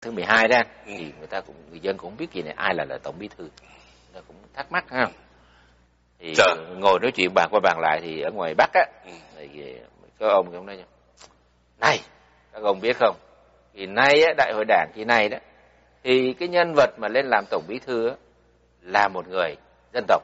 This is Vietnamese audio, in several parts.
Thứ 12 đó thì người dân cũng không biết gì này, ai là tổng bí thư, người ta cũng thắc mắc ha. Thì ngồi nói chuyện bàn qua bàn lại thì ở ngoài Bắc á, thì có ông nói này, các ông biết không, thì nay á, đại hội đảng kỳ này đó, thì cái nhân vật mà lên làm tổng bí thư á, là một người dân tộc.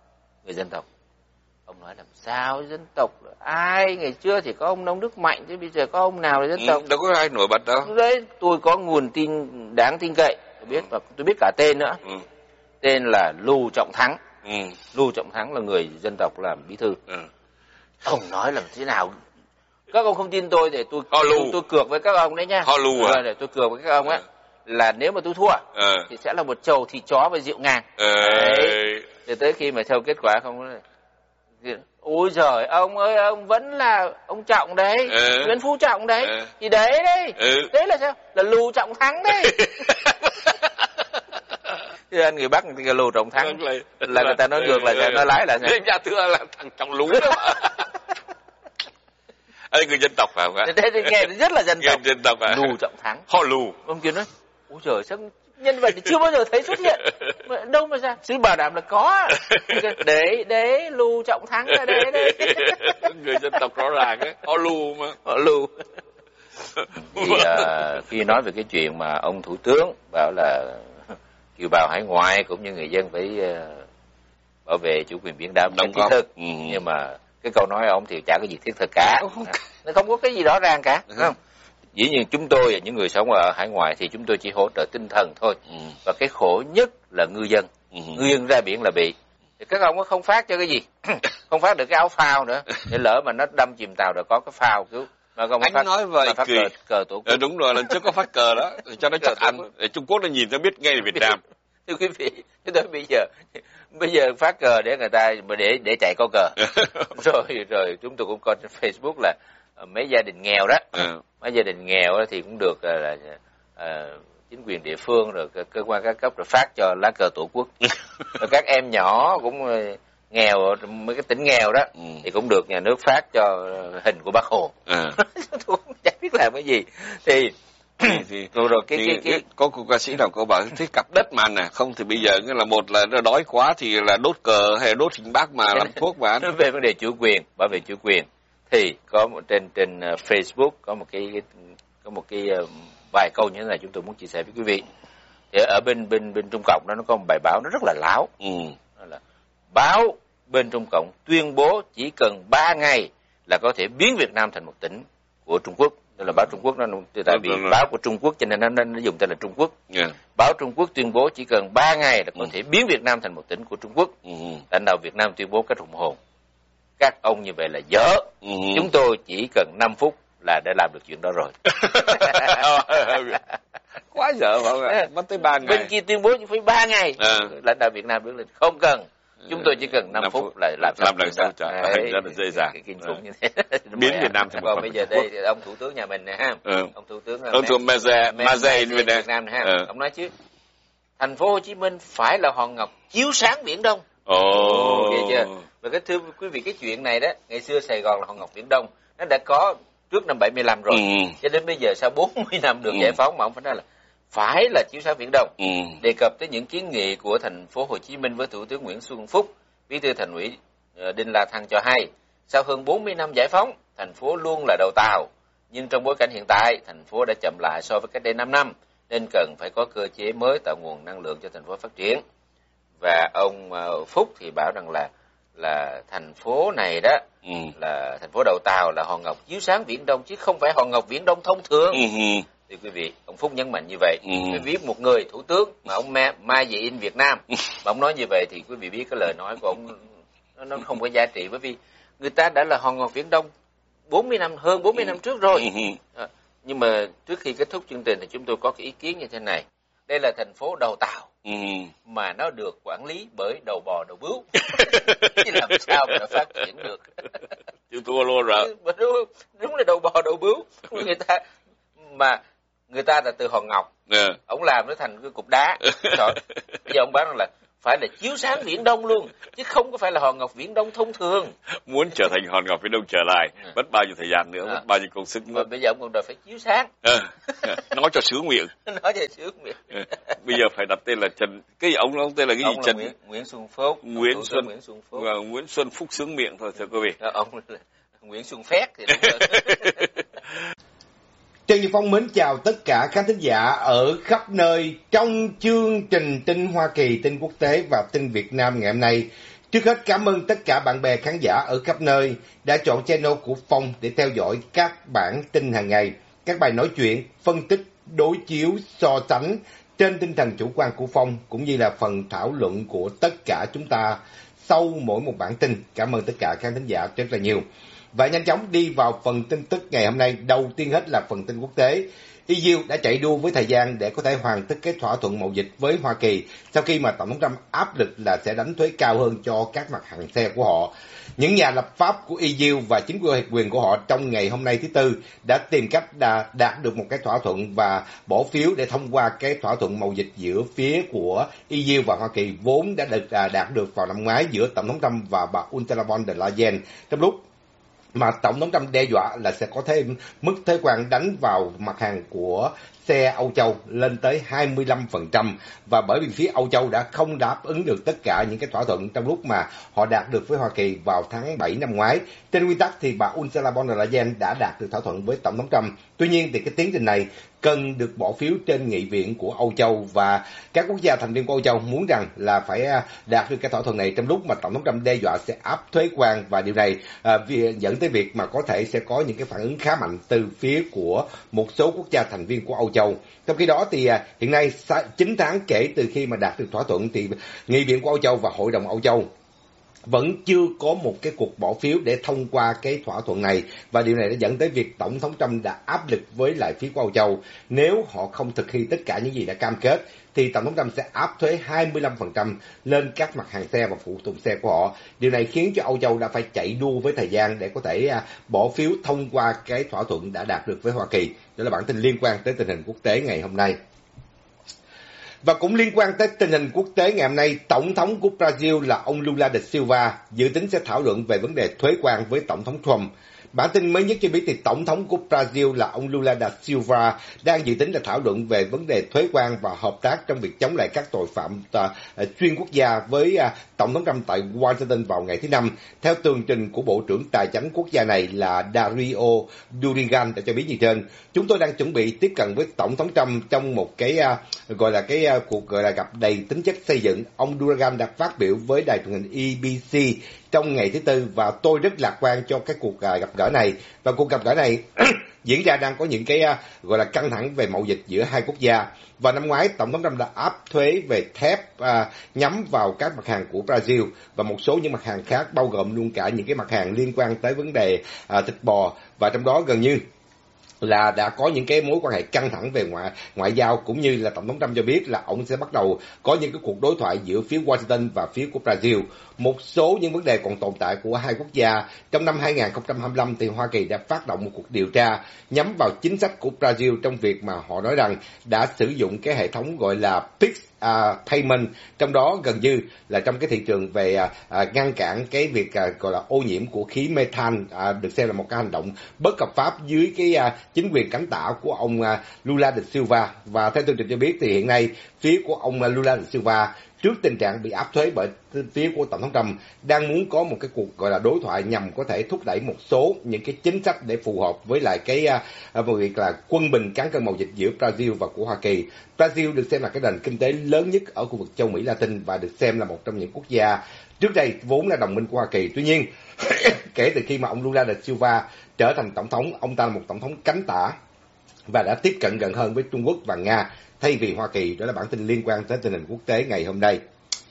Ông nói làm sao dân tộc, ai ngày xưa thì có ông Nông Đức Mạnh, chứ bây giờ có ông nào là dân tộc? Đâu có ai nổi bật đâu. Đấy, tôi có nguồn tin đáng tin cậy, tôi biết, và tôi biết cả tên nữa. Tên là Lưu Trọng Thắng. Lưu Trọng Thắng là người dân tộc làm bí thư. Ông nói làm thế nào? Các ông không tin tôi thì tôi cược với các ông đấy nha. Họ Lưu à? Để tôi cược với các ông á, là nếu mà tôi thua thì sẽ là một chầu thịt chó và rượu ngang. Thì tới khi mà theo kết quả không, ôi giời, ông ơi, ông vẫn là ông Trọng đấy, Nguyễn Phú Trọng đấy, thì đấy, đấy là sao? Là Lưu Trọng Thắng đấy. Chứ anh người Bắc người ta Lưu Trọng Thắng là người ta nói ngược là nó lái là sao? Nhà thưa là thằng Trọng Lú đó mà. Ấy người dân tộc phải không ạ? Thế thì nghe rất là dân tộc à? Lưu Trọng Thắng. Họ Lưu. Ông kia nói, ôi trời, sao nhân vật thì chưa bao giờ thấy xuất hiện. Mà đâu mà ra? Xin bảo đảm là có. Đấy, Lưu Trọng Thắng là đấy. Người dân tộc rõ ràng ấy, họ Lưu mà. Họ Lưu. Thì khi nói về cái chuyện mà ông thủ tướng bảo là kiều bào hải ngoại cũng như người dân phải bảo vệ chủ quyền biển đảo một cách thiết thực, nhưng mà cái câu nói ông thì chả có gì thiết thực cả, nó không có cái gì rõ ràng cả, không? Dĩ nhiên chúng tôi những người sống ở hải ngoại thì chúng tôi chỉ hỗ trợ tinh thần thôi, và cái khổ nhất là ngư dân, ngư dân ra biển là bị thì các ông không phát cho cái gì, không phát được cái áo phao nữa, để lỡ mà nó đâm chìm tàu rồi có cái phao cứu. Anh phát, nói vậy kỳ cờ tổ quốc. Đúng rồi, lần trước có phát cờ đó cho nó chắc ăn, để Trung Quốc nó nhìn nó biết ngay là Việt Nam. Thưa quý vị, cho tới bây giờ phát cờ để người ta để chạy câu cờ. rồi chúng tôi cũng coi trên Facebook là mấy gia đình nghèo đó, mấy gia đình nghèo đó thì cũng được là chính quyền địa phương rồi cơ quan các cấp rồi phát cho lá cờ tổ quốc. Rồi các em nhỏ cũng nghèo, mấy cái tỉnh nghèo đó thì cũng được nhà nước phát cho hình của Bác Hồ. Tôi không biết làm cái gì thì rồi có cô ca sĩ nào cô bảo thế cặp đất mà nè, không thì bây giờ nghĩa là một là nó đói quá thì là đốt cờ hay đốt hình Bác mà làm thuốc mà ăn. Về vấn đề chủ quyền, bảo vệ chủ quyền thì có một trên Facebook có một cái vài câu như thế này chúng tôi muốn chia sẻ với quý vị. Thì ở bên Trung Cộng nó có một bài báo nó rất là láo. Đó là báo bên Trung Cộng tuyên bố chỉ cần 3 ngày là có thể biến Việt Nam thành một tỉnh của Trung Quốc. Đó là báo Trung Quốc, nó tại vì báo của Trung Quốc cho nên nó dùng tên là Trung Quốc. Báo Trung Quốc tuyên bố chỉ cần 3 ngày là có thể biến Việt Nam thành một tỉnh của Trung Quốc. Lãnh đạo Việt Nam tuyên bố cách hùng hồn. Các ông như vậy là dở. Chúng tôi chỉ cần 5 phút là đã làm được chuyện đó rồi. Quá dở không ạ? Mất tới 3 ngày. Bên kia tuyên bố phải 3 ngày. Lãnh đạo Việt Nam đứng lên không cần. Chúng tôi chỉ cần 5 phút là làm được sao trời, rất là dễ dàng. Kinh khủng như thế. Biến Việt Nam thành một bây giờ đây ông thủ tướng nhà mình nè ha. Ông thủ tướng Việt Nam nè ha. Ông nói chứ thành phố Hồ Chí Minh phải là hòn ngọc chiếu sáng Biển Đông. Nghe chưa? Và cái thưa quý vị, cái chuyện này đó, ngày xưa Sài Gòn là hòn ngọc Viễn Đông, nó đã có trước năm 75 rồi. Cho đến bây giờ sau 40 năm được giải phóng mà ông phải nói là phải là chiếu sáng Biển Đông. Đề cập tới những kiến nghị của thành phố Hồ Chí Minh với Thủ tướng Nguyễn Xuân Phúc, Bí thư Thành ủy Đinh La Thăng cho hay, sau hơn 40 năm giải phóng, thành phố luôn là đầu tàu, nhưng trong bối cảnh hiện tại, thành phố đã chậm lại so với cách đây 5 năm, nên cần phải có cơ chế mới tạo nguồn năng lượng cho thành phố phát triển. Và ông Phúc thì bảo rằng là thành phố này đó là thành phố đầu tàu, là hòn ngọc chiếu sáng Viễn Đông chứ không phải hòn ngọc Viễn Đông thông thường. Thì quý vị, ông Phúc nhấn mạnh như vậy. Viết một người thủ tướng mà ông Made in Việt Nam mà ông nói như vậy thì quý vị biết cái lời nói của ông nó không có giá trị, bởi vì người ta đã là hòn ngọc Viễn Đông 40 năm, hơn 40 năm trước rồi. Nhưng mà trước khi kết thúc chương trình thì chúng tôi có cái ý kiến như thế này. Đây là thành phố đầu tàu mà nó được quản lý bởi đầu bò đầu bướu. Chứ làm sao mà nó phát triển được? Chứ thua luôn rồi. Đúng là đầu bò đầu bướu. Người ta là từ hòn ngọc, ông làm nó thành cái cục đá. Rồi bây giờ ông báo rằng là phải là chiếu sáng Viễn Đông luôn, chứ không có phải là hòn ngọc Viễn Đông thông thường. Muốn trở thành hòn ngọc Viễn Đông trở lại, mất bao nhiêu thời gian nữa, mất bao nhiêu công sức nữa. Bây giờ ông còn đòi phải chiếu sáng. Nói cho sướng miệng. Nói cho sướng miệng. Bây giờ phải đặt tên là Trần, cái gì ông tên là cái gì? Trần Nguyễn Xuân Phúc. Nguyễn Xuân Phúc sướng miệng thôi thưa quý vị. Ông là Nguyễn Xuân Phét thì Trần Như Phong mến chào tất cả khán thính giả ở khắp nơi trong chương trình tin Hoa Kỳ, tin quốc tế và tin Việt Nam ngày hôm nay. Trước hết cảm ơn tất cả bạn bè khán giả ở khắp nơi đã chọn channel của Phong để theo dõi các bản tin hàng ngày, các bài nói chuyện, phân tích, đối chiếu, so sánh trên tinh thần chủ quan của Phong cũng như là phần thảo luận của tất cả chúng ta sau mỗi một bản tin. Cảm ơn tất cả khán thính giả rất là nhiều. Và nhanh chóng đi vào phần tin tức ngày hôm nay. Đầu tiên hết là phần tin quốc tế. EU đã chạy đua với thời gian để có thể hoàn tất cái thỏa thuận mậu dịch với Hoa Kỳ sau khi mà Tổng thống Trump áp lực là sẽ đánh thuế cao hơn cho các mặt hàng xe của họ. Những nhà lập pháp của EU và chính quyền của họ trong ngày hôm nay thứ Tư đã tìm cách đạt được một cái thỏa thuận và bỏ phiếu để thông qua cái thỏa thuận mậu dịch giữa phía của EU và Hoa Kỳ vốn đã được đạt được vào năm ngoái giữa Tổng thống Trump và bà Ursula von der Leyen, trong lúc mà Tổng thống Trump đe dọa là sẽ có thêm mức thuế quan đánh vào mặt hàng của xe Âu Châu lên tới 25%, và bởi vì phía Âu Châu đã không đáp ứng được tất cả những cái thỏa thuận trong lúc mà họ đạt được với Hoa Kỳ vào tháng 7 năm ngoái. Trên nguyên tắc thì bà Ursula von der Leyen đã đạt được thỏa thuận với Tổng thống Trump. Tuy nhiên thì cái tiến trình này cần được bỏ phiếu trên nghị viện của Âu Châu, và các quốc gia thành viên của Âu Châu muốn rằng là phải đạt được cái thỏa thuận này trong lúc mà Tổng thống Trump đe dọa sẽ áp thuế quan, và điều này dẫn tới việc mà có thể sẽ có những cái phản ứng khá mạnh từ phía của một số quốc gia thành viên của Âu Châu. Trong khi đó thì hiện nay 9 tháng kể từ khi mà đạt được thỏa thuận thì nghị viện của Âu Châu và Hội đồng Âu Châu vẫn chưa có một cái cuộc bỏ phiếu để thông qua cái thỏa thuận này, và điều này đã dẫn tới việc Tổng thống Trump đã áp lực với lại phía của Âu Châu. Nếu họ không thực hiện tất cả những gì đã cam kết thì Tổng thống Trump sẽ áp thuế 25% lên các mặt hàng xe và phụ tùng xe của họ. Điều này khiến cho Âu Châu đã phải chạy đua với thời gian để có thể bỏ phiếu thông qua cái thỏa thuận đã đạt được với Hoa Kỳ. Đó là bản tin liên quan tới tình hình quốc tế ngày hôm nay. Và cũng liên quan tới tình hình quốc tế ngày hôm nay, Tổng thống của Brazil là ông Lula da Silva dự tính sẽ thảo luận về vấn đề thuế quan với Tổng thống Trump. Bản tin mới nhất cho biết thì Tổng thống của Brazil là ông Lula da Silva đang dự tính là thảo luận về vấn đề thuế quan và hợp tác trong việc chống lại các tội phạm xuyên quốc gia với Tổng thống Trump tại Washington vào ngày thứ Năm. Theo tường trình của Bộ trưởng Tài chính quốc gia này là Dario Durigan đã cho biết như trên: chúng tôi đang chuẩn bị tiếp cận với Tổng thống Trump trong một cái cuộc gặp đầy tính chất xây dựng. Ông Durigan đã phát biểu với đài truyền hình ABC trong ngày thứ Tư, và tôi rất lạc quan cho cái cuộc gặp gỡ này. Và cuộc gặp gỡ này diễn ra đang có những cái căng thẳng về mậu dịch giữa hai quốc gia. Và năm ngoái, Tổng thống Trump đã áp thuế về thép nhắm vào các mặt hàng của Brazil và một số những mặt hàng khác, bao gồm luôn cả những cái mặt hàng liên quan tới vấn đề thịt bò, và trong đó gần như là đã có những cái mối quan hệ căng thẳng về ngoại giao, cũng như là Tổng thống Trump cho biết là ông sẽ bắt đầu có những cái cuộc đối thoại giữa phía Washington và phía của Brazil. Một số những vấn đề còn tồn tại của hai quốc gia. Trong năm 2025 thì Hoa Kỳ đã phát động một cuộc điều tra nhắm vào chính sách của Brazil trong việc mà họ nói rằng đã sử dụng cái hệ thống gọi là PIX payment, trong đó gần như là trong cái thị trường về ngăn cản cái việc gọi là ô nhiễm của khí methane, được xem là một cái hành động bất hợp pháp dưới cái chính quyền cánh tả của ông Lula da Silva. Và theo tường trình cho biết thì hiện nay phía của ông Lula da Silva trước tình trạng bị áp thuế bởi phía của Tổng thống Trump đang muốn có một cái cuộc gọi là đối thoại nhằm có thể thúc đẩy một số những cái chính sách để phù hợp với lại cái việc là quân bình cán cân mậu dịch giữa Brazil và của Hoa Kỳ. Brazil được xem là cái nền kinh tế lớn nhất ở khu vực châu Mỹ Latin và được xem là một trong những quốc gia trước đây vốn là đồng minh của Hoa Kỳ. Tuy nhiên, kể từ khi mà ông Lula da Silva trở thành tổng thống, ông ta là một tổng thống cánh tả và đã tiếp cận gần hơn với Trung Quốc và Nga thay vì Hoa Kỳ. Đó là bản tin liên quan tới tình hình quốc tế ngày hôm nay.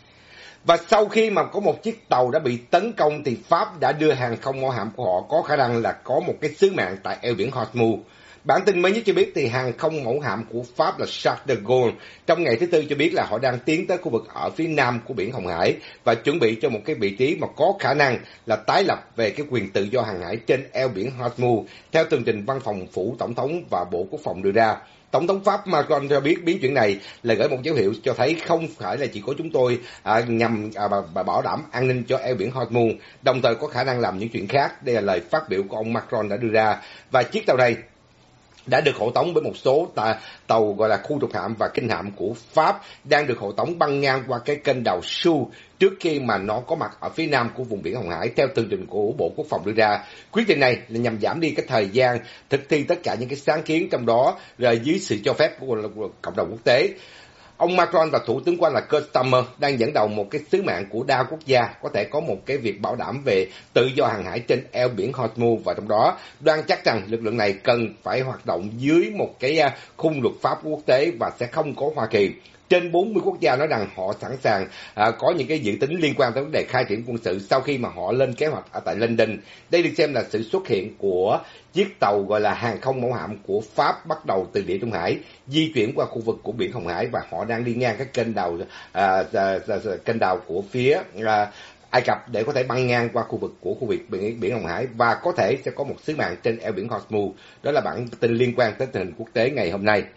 Và sau khi mà có một chiếc tàu đã bị tấn công thì Pháp đã đưa hàng không mẫu hạm của họ có khả năng là có một cái sứ mạng tại eo biển Hormuz. Bản tin mới nhất cho biết thì hàng không mẫu hạm của Pháp là Charles de Gaulle trong ngày thứ Tư cho biết là họ đang tiến tới khu vực ở phía nam của biển Hồng Hải và chuẩn bị cho một cái vị trí mà có khả năng là tái lập về cái quyền tự do hàng hải trên eo biển Hormuz, theo tường trình văn phòng phủ tổng thống và Bộ Quốc phòng đưa ra. Tổng thống Pháp Macron cho biết biến chuyển này là gửi một dấu hiệu cho thấy không phải là chỉ có chúng tôi nhằm bảo đảm an ninh cho eo biển Hormuz, đồng thời có khả năng làm những chuyện khác. Đây là lời phát biểu của ông Macron đã đưa ra. Và chiếc tàu này đã được hộ tống bởi một số tàu gọi là khu trục hạm và kinh hạm của Pháp đang được hộ tống băng ngang qua cái kênh đào Su trước khi mà nó có mặt ở phía nam của vùng biển Hồng Hải, theo tường trình của Bộ Quốc phòng đưa ra. Quyết định này là nhằm giảm đi cái thời gian thực thi tất cả những cái sáng kiến, trong đó là dưới sự cho phép của cộng đồng quốc tế. Ông Macron và Thủ tướng của anh là Keir Starmer đang dẫn đầu một cái sứ mạng của đa quốc gia, có thể có một cái việc bảo đảm về tự do hàng hải trên eo biển Hormuz, và trong đó đoan chắc rằng lực lượng này cần phải hoạt động dưới một cái khung luật pháp quốc tế và sẽ không có Hoa Kỳ. Trên 40 quốc gia nói rằng họ sẵn sàng có những cái dự tính liên quan tới vấn đề khai triển quân sự sau khi mà họ lên kế hoạch ở tại London. Đây được xem là sự xuất hiện của chiếc tàu gọi là hàng không mẫu hạm của Pháp bắt đầu từ Địa Trung Hải di chuyển qua khu vực của biển Hồng Hải, và họ đang đi ngang các kênh đào của phía Ai Cập để có thể băng ngang qua khu vực biển Hồng Hải, và có thể sẽ có một sứ mạng trên eo biển Hormuz. Đó là bản tin liên quan tới tình hình quốc tế ngày hôm nay.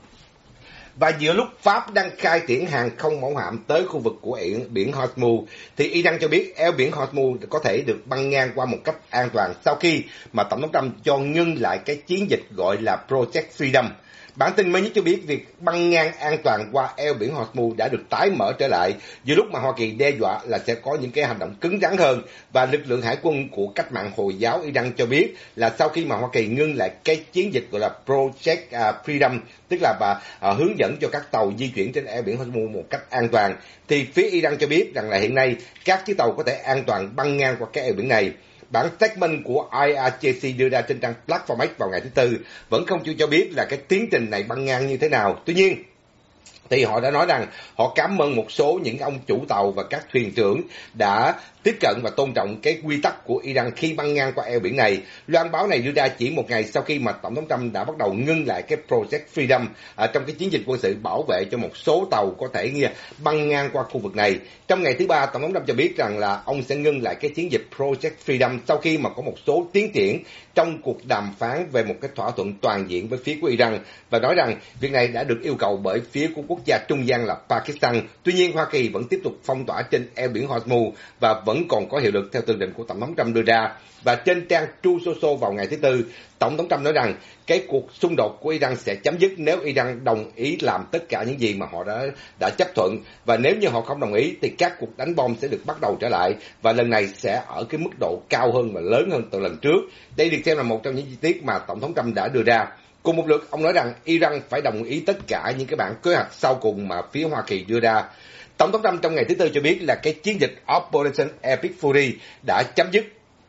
Và giữa lúc Pháp đang khai triển hàng không mẫu hạm tới khu vực của biển Hormuz, thì Iran cho biết eo biển Hormuz có thể được băng ngang qua một cách an toàn sau khi mà Tổng thống Trump cho ngưng lại cái chiến dịch gọi là Project Freedom. Bản tin mới nhất cho biết việc băng ngang an toàn qua eo biển Hormuz đã được tái mở trở lại giữa lúc mà Hoa Kỳ đe dọa là sẽ có những cái hành động cứng rắn hơn. Và lực lượng hải quân của cách mạng Hồi giáo Iran cho biết là sau khi mà Hoa Kỳ ngưng lại cái chiến dịch gọi là Project Freedom, tức là hướng dẫn cho các tàu di chuyển trên eo biển Hormuz một cách an toàn, thì phía Iran cho biết rằng là hiện nay các chiếc tàu có thể an toàn băng ngang qua cái eo biển này. Bản statement của IRGC đưa ra trên trang Platform X vào ngày thứ Tư vẫn không chịu cho biết là cái tiến trình này băng ngang như thế nào. Tuy nhiên, thì họ đã nói rằng họ cảm ơn một số những ông chủ tàu và các thuyền trưởng đã tiếp cận và tôn trọng cái quy tắc của Iran khi băng ngang qua eo biển này. Loan báo này đưa ra chỉ một ngày sau khi mà Tổng thống Trump đã bắt đầu ngưng lại cái Project Freedom trong cái chiến dịch quân sự bảo vệ cho một số tàu có thể băng ngang qua khu vực này. Trong ngày thứ Ba, Tổng thống Trump cho biết rằng là ông sẽ ngưng lại cái chiến dịch Project Freedom sau khi mà có một số tiến triển trong cuộc đàm phán về một cái thỏa thuận toàn diện với phía của Iran, và nói rằng việc này đã được yêu cầu bởi phía của quốc gia trung gian là Pakistan. Tuy nhiên, Hoa Kỳ vẫn tiếp tục phong tỏa trên eo biển Hormuz và vẫn còn có hiệu lực theo tường trình của Tổng thống Trump đưa ra. Và trên trang Truth Social vào ngày thứ Tư, Tổng thống Trump nói rằng cái cuộc xung đột của Iran sẽ chấm dứt nếu Iran đồng ý làm tất cả những gì mà họ đã chấp thuận, và nếu như họ không đồng ý thì các cuộc đánh bom sẽ được bắt đầu trở lại, và lần này sẽ ở cái mức độ cao hơn và lớn hơn từ lần trước. Đây được xem là một trong những chi tiết mà Tổng thống Trump đã đưa ra. Cùng một lượt, ông nói rằng Iran phải đồng ý tất cả những cái bản kế hoạch sau cùng mà phía Hoa Kỳ đưa ra. Tổng thống Trump trong ngày thứ Tư cho biết là cái chiến dịch Operation Epic Fury đã chấm dứt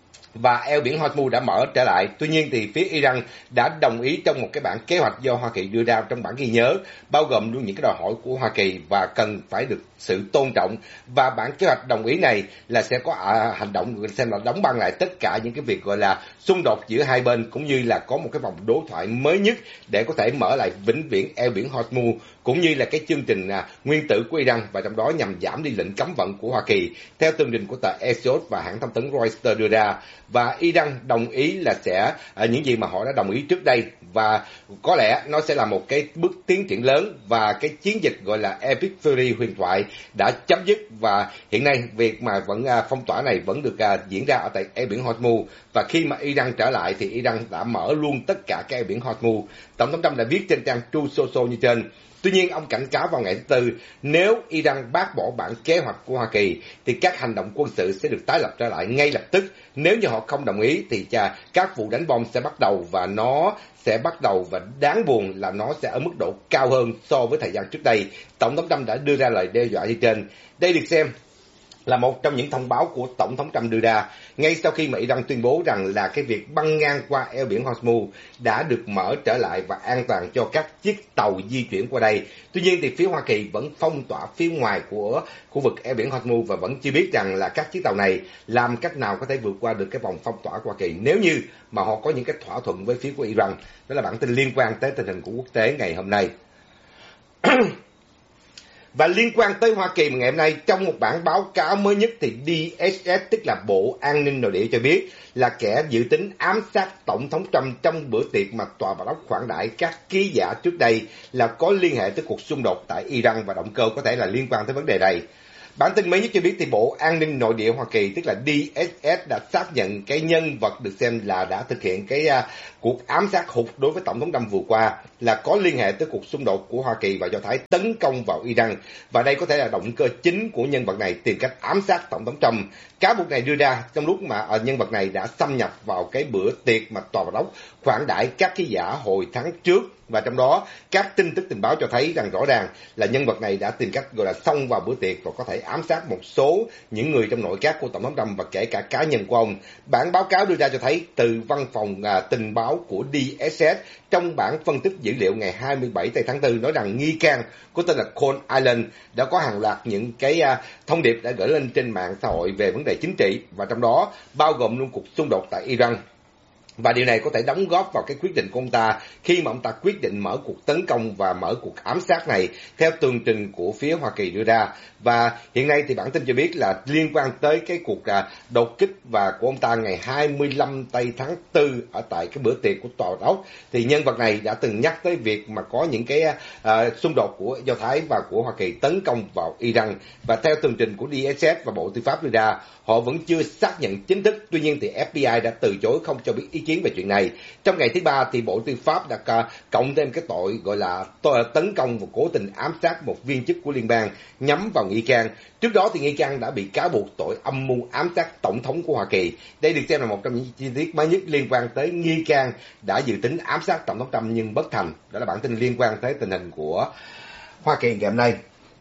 và eo biển Hormuz đã mở trở lại. Tuy nhiên thì phía Iran đã đồng ý trong một cái bản kế hoạch do Hoa Kỳ đưa ra trong bản ghi nhớ, bao gồm luôn những cái đòi hỏi của Hoa Kỳ và cần phải được sự tôn trọng. Và bản kế hoạch đồng ý này là sẽ có hành động xem là đóng băng lại tất cả những cái việc gọi là xung đột giữa hai bên, cũng như là có một cái vòng đối thoại mới nhất để có thể mở lại vĩnh viễn eo biển Hormuz, cũng như là cái chương trình nguyên tử của Iran, và trong đó nhằm giảm đi lệnh cấm vận của Hoa Kỳ, theo tường trình của tờ Axios và hãng thông tấn Reuters đưa ra. Và Iran đồng ý là sẽ những gì mà họ đã đồng ý trước đây, và có lẽ nó sẽ là một cái bước tiến triển lớn, và cái chiến dịch gọi là Epic Fury huyền thoại đã chấm dứt. Và hiện nay việc mà vẫn phong tỏa này vẫn được diễn ra ở tại eo biển Hormuz, và khi mà Iran trở lại thì Iran đã mở luôn tất cả cái eo biển Hormuz. Tổng thống Trump đã viết trên trang Truth Social như trên. Tuy nhiên, ông cảnh cáo vào ngày thứ Tư, nếu Iran bác bỏ bản kế hoạch của Hoa Kỳ, thì các hành động quân sự sẽ được tái lập trở lại ngay lập tức. Nếu như họ không đồng ý, thì các vụ đánh bom sẽ bắt đầu, và nó sẽ bắt đầu, và đáng buồn là nó sẽ ở mức độ cao hơn so với thời gian trước đây. Tổng thống Trump đã đưa ra lời đe dọa như trên. Đây được xem là một trong những thông báo của Tổng thống Trump đưa ra ngay sau khi mà Iran tuyên bố rằng là cái việc băng ngang qua eo biển Hormuz đã được mở trở lại và an toàn cho các chiếc tàu di chuyển qua đây. Tuy nhiên thì phía Hoa Kỳ vẫn phong tỏa phía ngoài của khu vực eo biển Hormuz và vẫn chưa biết rằng là các chiếc tàu này làm cách nào có thể vượt qua được cái vòng phong tỏa của Hoa Kỳ nếu như mà họ có những cái thỏa thuận với phía của Iran. Đó là bản tin liên quan tới tình hình của quốc tế ngày hôm nay. Và liên quan tới Hoa Kỳ ngày hôm nay, trong một bản báo cáo mới nhất thì DSS, tức là Bộ An ninh Nội địa cho biết là kẻ dự tính ám sát Tổng thống Trump trong bữa tiệc mà Tòa Bạch Ốc khoản đãi các ký giả trước đây là có liên hệ tới cuộc xung đột tại Iran và động cơ có thể là liên quan tới vấn đề này. Bản tin mới nhất cho biết thì Bộ An ninh Nội địa Hoa Kỳ, tức là DSS, đã xác nhận cái nhân vật được xem là đã thực hiện cái cuộc ám sát hụt đối với Tổng thống Trump vừa qua là có liên hệ tới cuộc xung đột của Hoa Kỳ và Do Thái tấn công vào Iran. Và đây có thể là động cơ chính của nhân vật này tìm cách ám sát Tổng thống Trump. Cáo buộc này đưa ra trong lúc mà nhân vật này đã xâm nhập vào cái bữa tiệc mà Tòa Bạch Ốc khoản đãi các ký giả hồi tháng trước. Và trong đó, các tin tức tình báo cho thấy rằng rõ ràng là nhân vật này đã tìm cách gọi là xông vào bữa tiệc và có thể ám sát một số những người trong nội các của Tổng thống Trump và kể cả cá nhân của ông. Bản báo cáo đưa ra cho thấy từ văn phòng tình báo của DSS trong bản phân tích dữ liệu ngày 27 tháng 4 nói rằng nghi can có tên là Cole Allen đã có hàng loạt những cái thông điệp đã gửi lên trên mạng xã hội về vấn đề chính trị và trong đó bao gồm luôn cuộc xung đột tại Iran. Và điều này có thể đóng góp vào cái quyết định của ông ta khi mà ông ta quyết định mở cuộc tấn công và mở cuộc ám sát này theo tường trình của phía Hoa Kỳ đưa ra. Và hiện nay thì bản tin cho biết là liên quan tới cái cuộc đột kích và của ông ta ngày 25 tháng 4 ở tại cái bữa tiệc của Tòa Bạch Ốc thì nhân vật này đã từng nhắc tới việc mà có những cái xung đột của Do Thái và của Hoa Kỳ tấn công vào Iran. Và theo tường trình của DSS và Bộ Tư pháp đưa ra, họ vẫn chưa xác nhận chính thức. Tuy nhiên thì FBI đã từ chối không cho biết ý kiến về chuyện này. Trong ngày thứ Ba thì Bộ Tư pháp đã cộng thêm cái tội gọi là tấn công và cố tình ám sát một viên chức của liên bang nhắm vào nghi can. Trước đó thì nghi can đã bị cáo buộc tội âm mưu ám sát tổng thống của Hoa Kỳ. Đây được xem là một trong những chi tiết mới nhất liên quan tới nghi can đã dự tính ám sát tổng thống Trump nhưng bất thành. Đó là bản tin liên quan tới tình hình của Hoa Kỳ ngày hôm nay.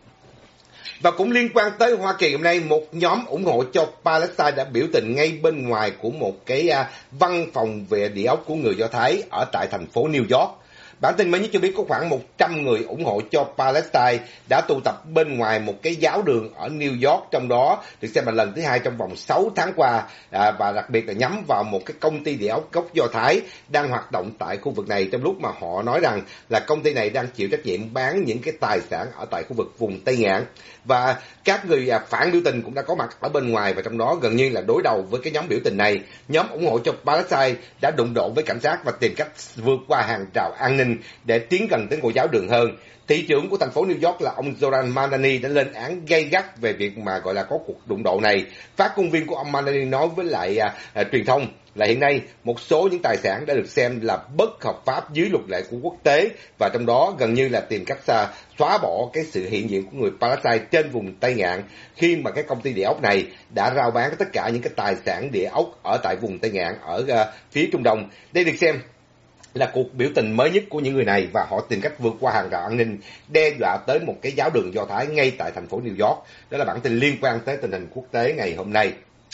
Và cũng liên quan tới Hoa Kỳ hôm nay, một nhóm ủng hộ cho Palestine đã biểu tình ngay bên ngoài của một cái văn phòng về địa ốc của người Do Thái ở tại thành phố New York. Bản tin mới nhất cho biết có khoảng 100 người ủng hộ cho Palestine đã tụ tập bên ngoài một cái giáo đường ở New York, trong đó được xem là lần thứ 2 trong vòng 6 tháng qua, và đặc biệt là nhắm vào một cái công ty địa ốc gốc Do Thái đang hoạt động tại khu vực này, trong lúc mà họ nói rằng là công ty này đang chịu trách nhiệm bán những cái tài sản ở tại khu vực vùng Tây Ngạn. Và các người phản biểu tình cũng đã có mặt ở bên ngoài và trong đó gần như là đối đầu với cái nhóm biểu tình này. Nhóm ủng hộ cho Palestine đã đụng độ với cảnh sát và tìm cách vượt qua hàng rào an ninh để tiến gần tới ngôi giáo đường hơn. Thị trưởng của thành phố New York là ông Zoran Mamdani đã lên án gay gắt về việc mà gọi là có cuộc đụng độ này. Phát ngôn viên của ông Mamdani nói với lại truyền thông là hiện nay một số những tài sản đã được xem là bất hợp pháp dưới luật lệ của quốc tế và trong đó gần như là tìm cách xóa bỏ cái sự hiện diện của người Palestine trên vùng Tây Ngạn khi mà cái công ty địa ốc này đã rao bán tất cả những cái tài sản địa ốc ở tại vùng Tây Ngạn ở phía Trung Đông. Đây được xem là cuộc biểu tình mới nhất của những người này và họ tìm cách vượt qua hàng rào an ninh đe dọa tới một cái giáo đường Do Thái ngay tại thành phố New York. Đó là bản tin liên quan tới tình hình quốc tế ngày hôm nay.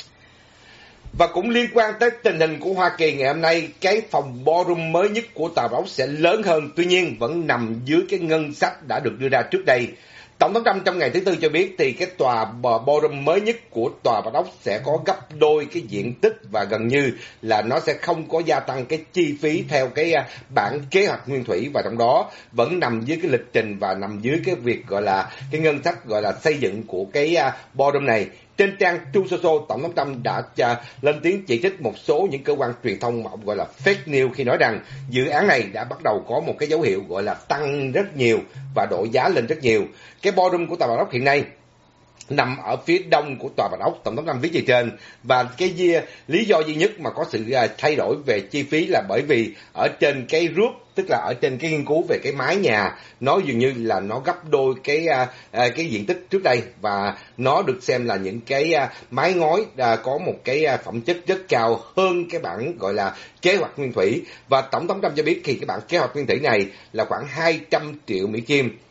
Và cũng liên quan tới tình hình của Hoa Kỳ ngày hôm nay, cái phòng ballroom mới nhất của Tòa Bạch Ốc sẽ lớn hơn, tuy nhiên vẫn nằm dưới cái ngân sách đã được đưa ra trước đây. Tổng thống Trump trong ngày thứ Tư cho biết thì cái tòa ballroom mới nhất của Tòa Bạch Ốc sẽ có gấp đôi cái diện tích và gần như là nó sẽ không có gia tăng cái chi phí theo cái bản kế hoạch nguyên thủy và trong đó vẫn nằm dưới cái lịch trình và nằm dưới cái việc gọi là cái ngân sách gọi là xây dựng của cái ballroom này. Trên trang Truth Social, Tổng thống Trump đã lên tiếng chỉ trích một số những cơ quan truyền thông mà ông gọi là fake news khi nói rằng dự án này đã bắt đầu có một cái dấu hiệu gọi là tăng rất nhiều và đội giá lên rất nhiều. Cái ballroom của Tòa Bạch Ốc hiện nay nằm ở phía đông của Tòa Bạch Ốc, Tổng thống Trump viết gì trên, và cái lý do duy nhất mà có sự thay đổi về chi phí là bởi vì ở trên cái roof, tức là ở trên cái nghiên cứu về cái mái nhà, nó dường như là nó gấp đôi cái diện tích trước đây và nó được xem là những cái mái ngói có một cái phẩm chất rất cao hơn cái bản gọi là kế hoạch nguyên thủy. Và Tổng thống Trump cho biết thì cái bản kế hoạch nguyên thủy này là khoảng 200 triệu Mỹ Kim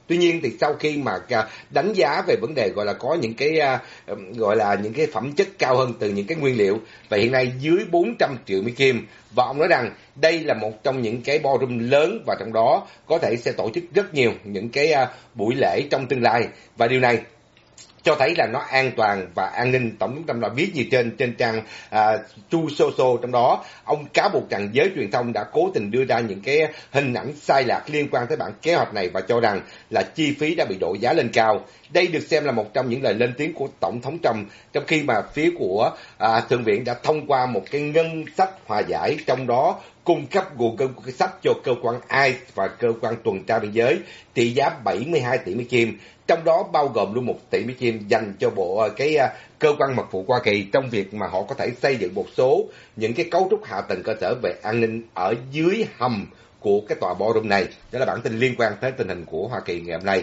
Tuy nhiên thì sau khi mà đánh giá về vấn đề gọi là có những cái gọi là những cái phẩm chất cao hơn từ những cái nguyên liệu, và hiện nay dưới 400 triệu Mỹ Kim, và ông nói rằng đây là một trong những cái ballroom lớn và trong đó có thể sẽ tổ chức rất nhiều những cái buổi lễ trong tương lai, và điều này cho thấy là nó an toàn và an ninh. Tổng thống Trump đã viết gì trên trang Truth Social, trong đó ông cáo buộc rằng giới truyền thông đã cố tình đưa ra những cái hình ảnh sai lạc liên quan tới bản kế hoạch này và cho rằng là chi phí đã bị đội giá lên cao. Đây được xem là một trong những lời lên tiếng của Tổng thống Trump, trong khi mà phía của Thượng viện đã thông qua một cái ngân sách hòa giải, trong đó cung cấp nguồn ngân sách cho cơ quan ICE và cơ quan tuần tra biên giới trị giá 72 tỷ Mỹ Kim, trong đó bao gồm luôn 1 tỷ Mỹ Kim dành cho cơ quan mật vụ Hoa Kỳ trong việc mà họ có thể xây dựng một số những cái cấu trúc hạ tầng cơ sở về an ninh ở dưới hầm của cái tòa ballroom này. Đó là bản tin liên quan tới tình hình của Hoa Kỳ ngày hôm nay.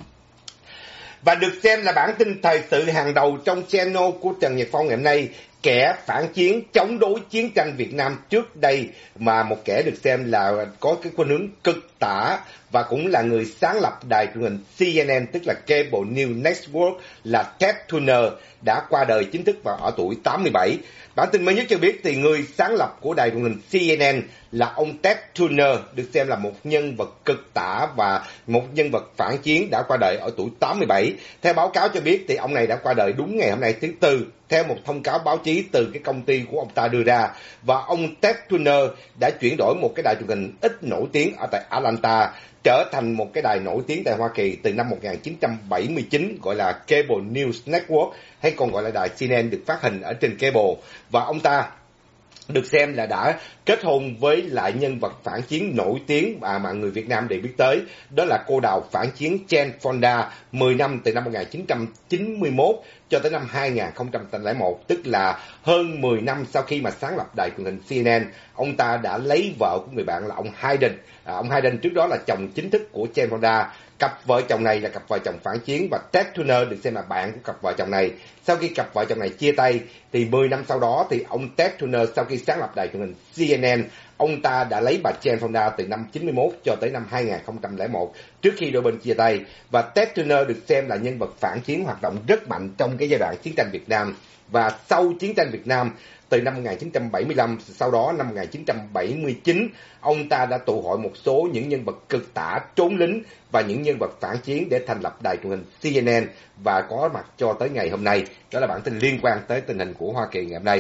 Và được xem là bản tin thời sự hàng đầu trong channel của Trần Nhật Phong ngày hôm nay, kẻ phản chiến chống đối chiến tranh Việt Nam trước đây, mà một kẻ được xem là có cái khuynh hướng cực tả và cũng là người sáng lập đài truyền hình CNN, tức là Cable News Network, là Ted Turner, đã qua đời chính thức vào ở tuổi 87. Bản tin mới nhất cho biết thì người sáng lập của đài truyền hình CNN là ông Ted Turner, được xem là một nhân vật cực tả và một nhân vật phản chiến, đã qua đời ở tuổi 87. Theo báo cáo cho biết thì ông này đã qua đời đúng ngày hôm nay thứ Tư, theo một thông cáo báo chí từ cái công ty của ông ta đưa ra. Và ông Ted Turner đã chuyển đổi một cái đài truyền hình ít nổi tiếng ở tại Atlanta trở thành một cái đài nổi tiếng tại Hoa Kỳ từ năm 1979, gọi là Cable News Network, hay còn gọi là đài CNN, được phát hình ở trên cable. Và ông ta được xem là đã kết hôn với lại nhân vật phản chiến nổi tiếng mà người Việt Nam đều biết tới, đó là cô đào phản chiến Jane Fonda, 10 năm từ năm 1991 cho tới năm 2001, tức là hơn 10 năm sau khi mà sáng lập đài truyền hình CNN. Ông ta đã lấy vợ của người bạn là ông Hayden. Ông Hayden trước đó là chồng chính thức của Jane Fonda. Cặp vợ chồng này là cặp vợ chồng phản chiến, và Ted Turner được xem là bạn của cặp vợ chồng này. Sau khi cặp vợ chồng này chia tay thì 10 năm sau đó thì ông Ted Turner, sau khi sáng lập đài truyền hình CNN, ông ta đã lấy bà Jane Fonda từ năm 91 cho tới năm 2001, trước khi đôi bên chia tay. Và Ted Turner được xem là nhân vật phản chiến hoạt động rất mạnh trong cái giai đoạn chiến tranh Việt Nam. Và sau chiến tranh Việt Nam, từ năm 1975, sau đó năm 1979, ông ta đã tụ hội một số những nhân vật cực tả, trốn lính và những nhân vật phản chiến để thành lập đài truyền hình CNN và có mặt cho tới ngày hôm nay. Đó là bản tin liên quan tới tình hình của Hoa Kỳ ngày hôm nay.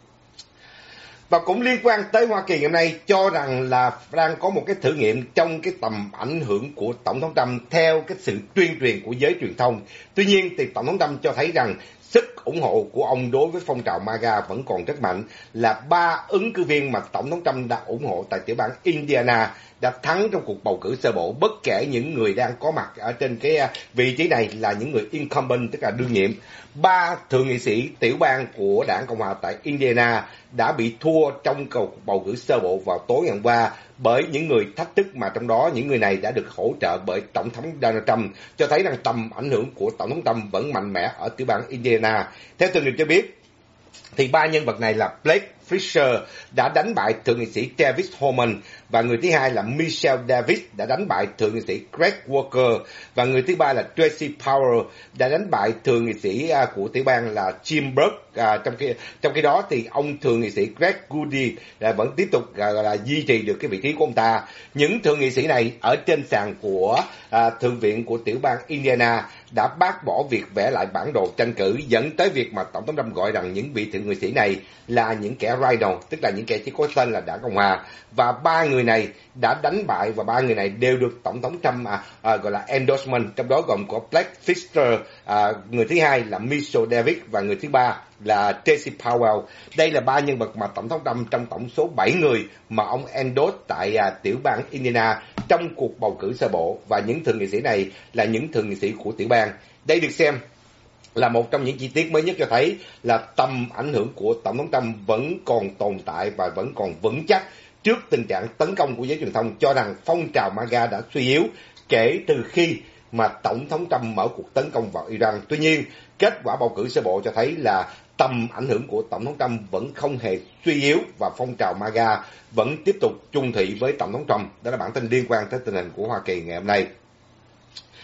Và cũng liên quan tới Hoa Kỳ ngày hôm nay, cho rằng là đang có một cái thử nghiệm trong cái tầm ảnh hưởng của Tổng thống Trump theo cái sự tuyên truyền của giới truyền thông. Tuy nhiên thì Tổng thống Trump cho thấy rằng sức ủng hộ của ông đối với phong trào MAGA vẫn còn rất mạnh, là 3 ứng cử viên mà Tổng thống Trump đã ủng hộ tại tiểu bang Indiana đã thắng trong cuộc bầu cử sơ bộ, bất kể những người đang có mặt ở trên cái vị trí này là những người incumbent, tức là đương nhiệm. 3 thượng nghị sĩ tiểu bang của đảng Cộng hòa tại Indiana đã bị thua trong cuộc bầu cử sơ bộ vào tối ngày hôm qua bởi những người thách thức, mà trong đó những người này đã được hỗ trợ bởi Tổng thống Donald Trump, cho thấy rằng tầm ảnh hưởng của Tổng thống Trump vẫn mạnh mẽ ở tiểu bang Indiana. Theo tường trình cho biết, thì 3 nhân vật này là Blake Fisher đã đánh bại thượng nghị sĩ Travis Holman, và người thứ hai là Michelle Davis đã đánh bại thượng nghị sĩ Greg Walker, và người thứ ba là Tracy Powell đã đánh bại thượng nghị sĩ của tiểu bang là Jim Burke. Trong khi đó thì ông thượng nghị sĩ Greg Goody vẫn tiếp tục duy trì được cái vị trí của ông ta. Những thượng nghị sĩ này ở trên sàn của thượng viện của tiểu bang Indiana đã bác bỏ việc vẽ lại bản đồ tranh cử, dẫn tới việc mà Tổng thống Trump gọi rằng những vị thượng nghị sĩ này là những kẻ rhino, tức là những kẻ chỉ có tên là đảng Cộng hòa. Và 3 người này đã đánh bại, và 3 người này đều được Tổng thống Trump gọi là endorsement, trong đó gồm có Blake Fisher, người thứ hai là Michelle Davis và người thứ ba là Tracy Powell. Đây là 3 nhân vật mà Tổng thống Trump trong tổng số 7 người mà ông endorse tại tiểu bang Indiana trong cuộc bầu cử sơ bộ, và những thượng nghị sĩ này là những thượng nghị sĩ của tiểu bang. Đây được xem là một trong những chi tiết mới nhất cho thấy là tầm ảnh hưởng của Tổng thống Trump vẫn còn tồn tại và vẫn còn vững chắc trước tình trạng tấn công của giới truyền thông cho rằng phong trào MAGA đã suy yếu kể từ khi mà Tổng thống Trump mở cuộc tấn công vào Iran. Tuy nhiên, kết quả bầu cử sơ bộ cho thấy là tầm ảnh hưởng của Tổng thống Trump vẫn không hề suy yếu và phong trào MAGA vẫn tiếp tục chung thủy với Tổng thống Trump. Đó là bản tin liên quan tới tình hình của Hoa Kỳ ngày hôm nay.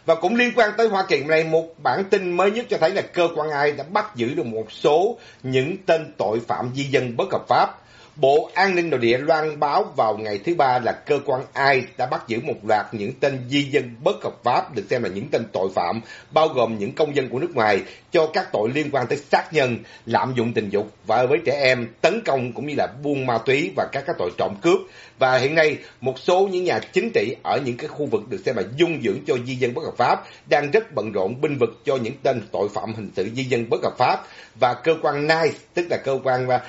Và cũng liên quan tới Hoa Kỳ này, một bản tin mới nhất cho thấy là cơ quan AI đã bắt giữ được một số những tên tội phạm di dân bất hợp pháp. Bộ An ninh Nội địa loan báo vào ngày thứ Ba là cơ quan AI đã bắt giữ một loạt những tên di dân bất hợp pháp, được xem là những tên tội phạm, bao gồm những công dân của nước ngoài, cho các tội liên quan tới sát nhân, lạm dụng tình dục và với trẻ em, tấn công cũng như là buôn ma túy và các tội trộm cướp. Và hiện nay, một số những nhà chính trị ở những cái khu vực được xem là dung dưỡng cho di dân bất hợp pháp đang rất bận rộn binh vực cho những tên tội phạm hình sự di dân bất hợp pháp. Và cơ quan NICE, tức là cơ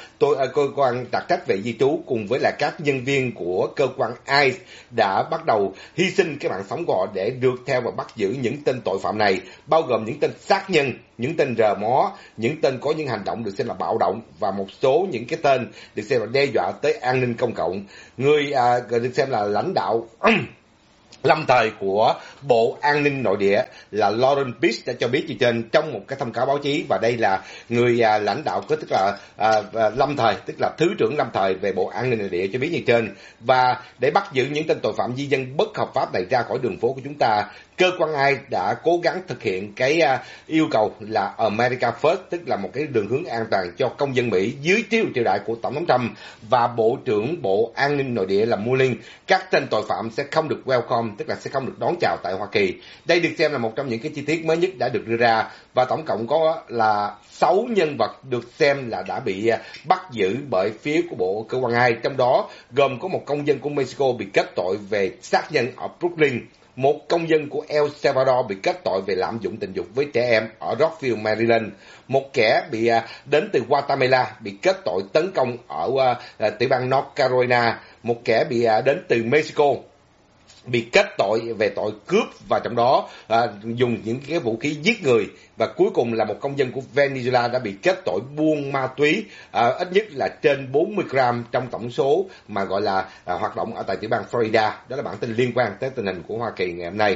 quan đặc trách về di trú, cùng với là các nhân viên của cơ quan ICE đã bắt đầu hy sinh cái mạng sống của họ để được theo và bắt giữ những tên tội phạm này, bao gồm những tên sát nhân, những tên rờ mó, những tên có những hành động được xem là bạo động và một số những cái tên được xem là đe dọa tới an ninh công cộng. Người được xem là lãnh đạo lâm thời của Bộ An ninh Nội địa là Lauren Beach đã cho biết như trên trong một cái thông cáo báo chí, và đây là người lãnh đạo tức là lâm thời, tức là thứ trưởng lâm thời về Bộ An ninh Nội địa cho biết như trên. Và để bắt giữ những tên tội phạm di dân bất hợp pháp này ra khỏi đường phố của chúng ta, cơ quan AI đã cố gắng thực hiện cái yêu cầu là America First, tức là một cái đường hướng an toàn cho công dân Mỹ dưới triều đại của Tổng thống Trump và Bộ trưởng Bộ An ninh Nội địa là Mullin. Các tên tội phạm sẽ không được welcome, tức là sẽ không được đón chào tại Hoa Kỳ. Đây được xem là một trong những cái chi tiết mới nhất đã được đưa ra, và tổng cộng có là 6 nhân vật được xem là đã bị bắt giữ bởi phía của bộ cơ quan AI, trong đó gồm có một công dân của Mexico bị kết tội về sát nhân ở Brooklyn, một công dân của El Salvador bị kết tội về lạm dụng tình dục với trẻ em ở Rockville, Maryland, một kẻ bị đến từ Guatemala bị kết tội tấn công ở tiểu bang North Carolina, một kẻ bị đến từ Mexico bị kết tội về tội cướp và trong đó dùng những cái vũ khí giết người, và cuối cùng là một công dân của Venezuela đã bị kết tội buôn ma túy ít nhất là trên 40 gram trong tổng số mà gọi là hoạt động ở tại tiểu bang Florida. Đó là bản tin liên quan tới tình hình của Hoa Kỳ ngày hôm nay.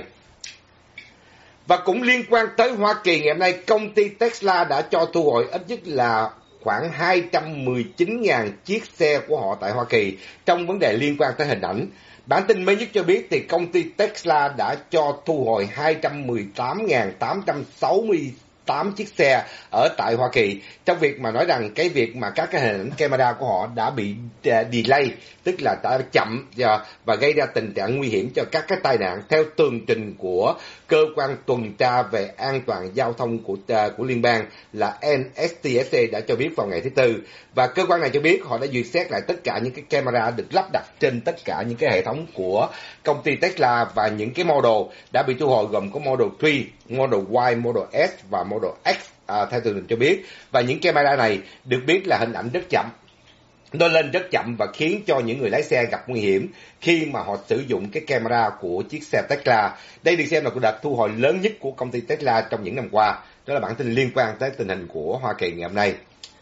Và cũng liên quan tới Hoa Kỳ ngày hôm nay, công ty Tesla đã cho thu hồi ít nhất là khoảng 219.000 chiếc xe của họ tại Hoa Kỳ trong vấn đề liên quan tới hình ảnh. Bản tin mới nhất cho biết thì công ty Tesla đã cho thu hồi 218.868 chiếc xe ở tại Hoa Kỳ, trong việc mà nói rằng cái việc mà các cái hình ảnh camera của họ đã bị delay, tức là đã chậm và gây ra tình trạng nguy hiểm cho các cái tai nạn, theo tường trình của cơ quan tuần tra về an toàn giao thông của liên bang là NHTSA đã cho biết vào ngày thứ Tư. Và cơ quan này cho biết họ đã duyệt xét lại tất cả những cái camera được lắp đặt trên tất cả những cái hệ thống của công ty Tesla, và những cái model đã bị thu hồi gồm có Model 3, Model Y, Model S và Model X theo tường trình cho biết. Và những camera này được biết là hình ảnh rất chậm, nó lên rất chậm và khiến cho những người lái xe gặp nguy hiểm khi mà họ sử dụng cái camera của chiếc xe Tesla. Đây được xem là cuộc đợt thu hồi lớn nhất của công ty Tesla trong những năm qua. Đó là bản tin liên quan tới tình hình của Hoa Kỳ ngày hôm nay.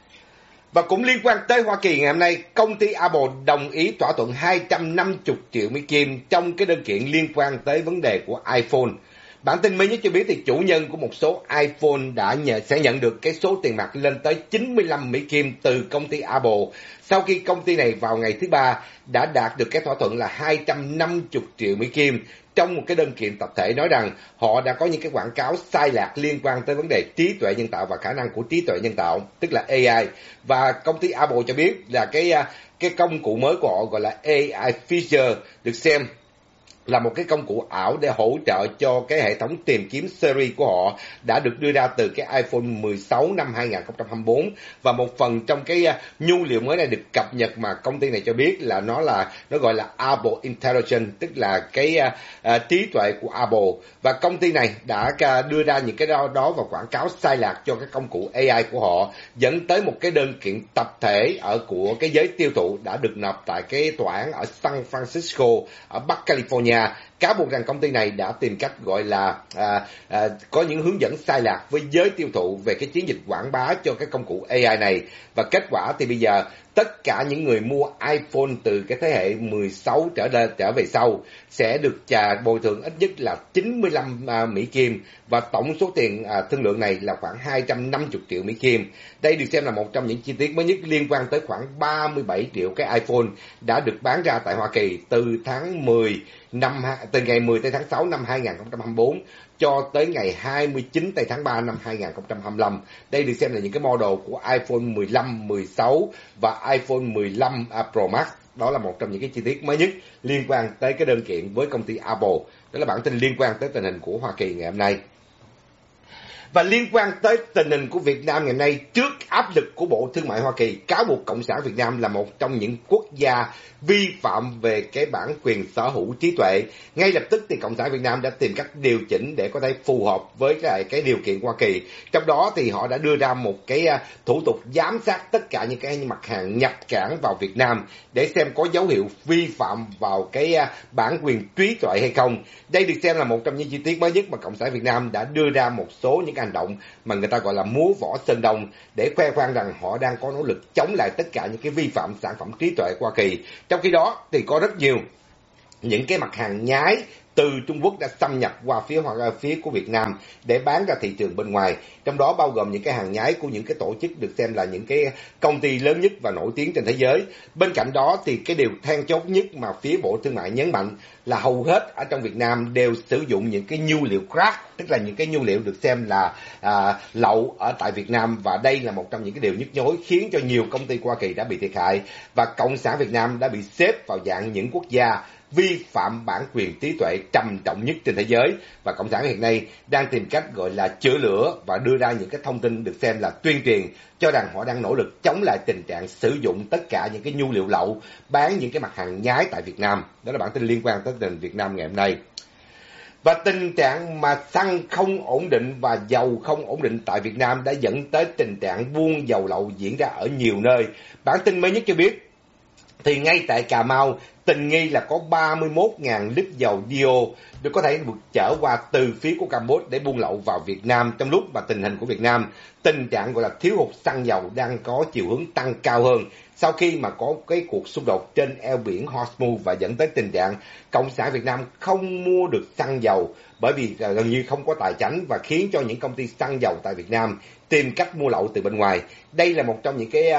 Và cũng liên quan tới Hoa Kỳ ngày hôm nay, công ty Apple đồng ý thỏa thuận 250 triệu Mỹ Kim trong cái đơn kiện liên quan tới vấn đề của iPhone. Bản tin mới nhất cho biết thì chủ nhân của một số iPhone sẽ nhận được cái số tiền mặt lên tới 95 Mỹ Kim từ công ty Apple, sau khi công ty này vào ngày thứ Ba đã đạt được cái thỏa thuận là 250 triệu Mỹ Kim trong một cái đơn kiện tập thể, nói rằng họ đã có những cái quảng cáo sai lạc liên quan tới vấn đề trí tuệ nhân tạo và khả năng của trí tuệ nhân tạo, tức là AI. Và công ty Apple cho biết là cái công cụ mới của họ gọi là AI Feature được xem là một cái công cụ ảo để hỗ trợ cho cái hệ thống tìm kiếm Siri của họ, đã được đưa ra từ cái iPhone 16 năm 2024, và một phần trong cái nhu liệu mới này được cập nhật mà công ty này cho biết là nó gọi là Apple Intelligence, tức là cái trí tuệ của Apple. Và công ty này đã đưa ra những cái đó và quảng cáo sai lạc cho cái công cụ AI của họ, dẫn tới một cái đơn kiện tập thể của cái giới tiêu thụ đã được nộp tại cái tòa án ở San Francisco ở Bắc California, cáo buộc rằng công ty này đã tìm cách gọi là có những hướng dẫn sai lạc với giới tiêu thụ về cái chiến dịch quảng bá cho cái công cụ AI này. Và kết quả thì bây giờ tất cả những người mua iPhone từ cái thế hệ 16 trở về sau sẽ được bồi thường ít nhất là 95 Mỹ Kim, và tổng số tiền thương lượng này là khoảng 250 triệu Mỹ Kim. Đây được xem là một trong những chi tiết mới nhất liên quan tới khoảng 37 triệu cái iPhone đã được bán ra tại Hoa Kỳ từ ngày 10 tới tháng 6 năm 2024 cho tới ngày 29 tháng 3 năm 2025. Đây được xem là những cái model của iPhone 15, 16 và iPhone 15 Pro Max. Đó là một trong những cái chi tiết mới nhất liên quan tới cái đơn kiện với công ty Apple. Đó là bản tin liên quan tới tình hình của Hoa Kỳ ngày hôm nay. Và liên quan tới tình hình của Việt Nam ngày nay, trước áp lực của Bộ Thương mại Hoa Kỳ, cáo buộc Cộng sản Việt Nam là một trong những quốc gia vi phạm về cái bản quyền sở hữu trí tuệ, ngay lập tức thì Cộng sản Việt Nam đã tìm cách điều chỉnh để có thể phù hợp với cái điều kiện Hoa Kỳ. Trong đó thì họ đã đưa ra một cái thủ tục giám sát tất cả những cái mặt hàng nhập cảng vào Việt Nam để xem có dấu hiệu vi phạm vào cái bản quyền trí tuệ hay không. Đây được xem là một trong những chi tiết mới nhất mà Cộng sản Việt Nam đã đưa ra một số những hành động mà người ta gọi là múa võ Sơn Đông để khoe khoang rằng họ đang có nỗ lực chống lại tất cả những cái vi phạm sản phẩm trí tuệ của Hoa Kỳ. Trong khi đó thì có rất nhiều những cái mặt hàng nhái từ Trung Quốc đã xâm nhập qua phía của Việt Nam để bán ra thị trường bên ngoài, trong đó bao gồm những cái hàng nhái của những cái tổ chức được xem là những cái công ty lớn nhất và nổi tiếng trên thế giới. Bên cạnh đó thì cái điều then chốt nhất mà phía Bộ Thương mại nhấn mạnh là hầu hết ở trong Việt Nam đều sử dụng những cái nhu liệu crack, tức là những cái nhu liệu được xem là lậu ở tại Việt Nam, và đây là một trong những cái điều nhức nhối khiến cho nhiều công ty của Hoa Kỳ đã bị thiệt hại, và Cộng sản Việt Nam đã bị xếp vào dạng những quốc gia vi phạm bản quyền trí tuệ trầm trọng nhất trên thế giới. Và Cộng sản hiện nay đang tìm cách gọi là chữa lửa và đưa ra những cái thông tin được xem là tuyên truyền cho rằng họ đang nỗ lực chống lại tình trạng sử dụng tất cả những cái nhu liệu lậu, bán những cái mặt hàng nhái tại Việt Nam. Đó là bản tin liên quan tới tình hình Việt Nam ngày hôm nay. Và tình trạng mà xăng không ổn định và dầu không ổn định tại Việt Nam đã dẫn tới tình trạng buôn dầu lậu diễn ra ở nhiều nơi. Bản tin mới nhất cho biết thì ngay tại Cà Mau, tình nghi là có 31.000 lít dầu diesel được có thể được chở qua từ phía của Campuchia để buôn lậu vào Việt Nam, trong lúc mà tình hình của Việt Nam, tình trạng gọi là thiếu hụt xăng dầu đang có chiều hướng tăng cao hơn sau khi mà có cái cuộc xung đột trên eo biển Hormuz, và dẫn tới tình trạng Cộng sản Việt Nam không mua được xăng dầu bởi vì gần như không có tài chánh, và khiến cho những công ty xăng dầu tại Việt Nam tìm cách mua lậu từ bên ngoài. Đây là một trong những cái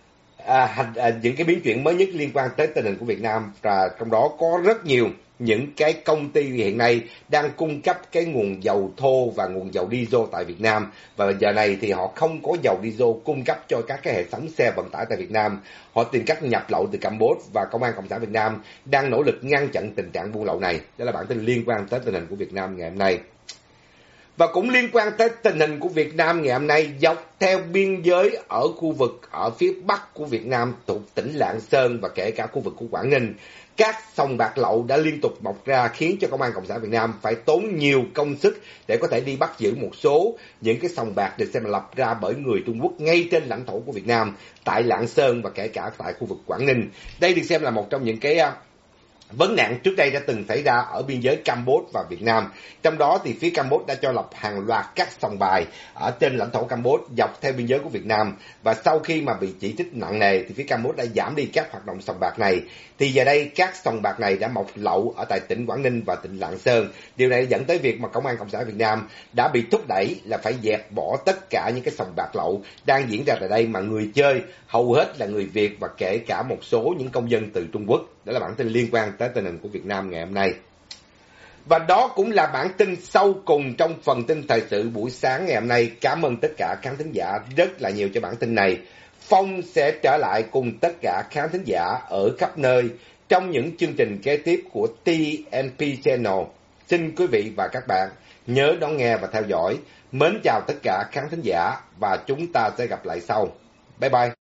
những cái biến chuyển mới nhất liên quan tới tình hình của Việt Nam, và trong đó có rất nhiều những cái công ty hiện nay đang cung cấp cái nguồn dầu thô và nguồn dầu diesel tại Việt Nam, và giờ này thì họ không có dầu diesel cung cấp cho các cái hệ thống xe vận tải tại Việt Nam. Họ tìm cách nhập lậu từ Campuchia, và Công an Cộng sản Việt Nam đang nỗ lực ngăn chặn tình trạng buôn lậu này. Đó là bản tin liên quan tới tình hình của Việt Nam ngày hôm nay. Và cũng liên quan tới tình hình của Việt Nam ngày hôm nay, dọc theo biên giới ở khu vực ở phía bắc của Việt Nam thuộc tỉnh Lạng Sơn và kể cả khu vực của Quảng Ninh, các sòng bạc lậu đã liên tục mọc ra, khiến cho Công an Cộng sản Việt Nam phải tốn nhiều công sức để có thể đi bắt giữ một số những cái sòng bạc được xem là lập ra bởi người Trung Quốc ngay trên lãnh thổ của Việt Nam, tại Lạng Sơn và kể cả tại khu vực Quảng Ninh. Đây được xem là một trong những cái vấn nạn trước đây đã từng xảy ra ở biên giới Campuchia và Việt Nam. Trong đó thì phía Campuchia đã cho lập hàng loạt các sòng bài ở trên lãnh thổ Campuchia dọc theo biên giới của Việt Nam. Và sau khi mà bị chỉ trích nặng nề thì phía Campuchia đã giảm đi các hoạt động sòng bạc này. Thì giờ đây các sòng bạc này đã mọc lậu ở tại tỉnh Quảng Ninh và tỉnh Lạng Sơn. Điều này dẫn tới việc mà Công an Cộng sản Việt Nam đã bị thúc đẩy là phải dẹp bỏ tất cả những cái sòng bạc lậu đang diễn ra tại đây, mà người chơi hầu hết là người Việt và kể cả một số những công dân từ Trung Quốc. Đó là bản tin liên quan tới tình hình của Việt Nam ngày hôm nay. Và đó cũng là bản tin sau cùng trong phần tin thời sự buổi sáng ngày hôm nay. Cảm ơn tất cả khán thính giả rất là nhiều cho bản tin này. Phong sẽ trở lại cùng tất cả khán thính giả ở khắp nơi trong những chương trình kế tiếp của TNP Channel. Xin quý vị và các bạn nhớ đón nghe và theo dõi. Mến chào tất cả khán thính giả và chúng ta sẽ gặp lại sau. Bye bye.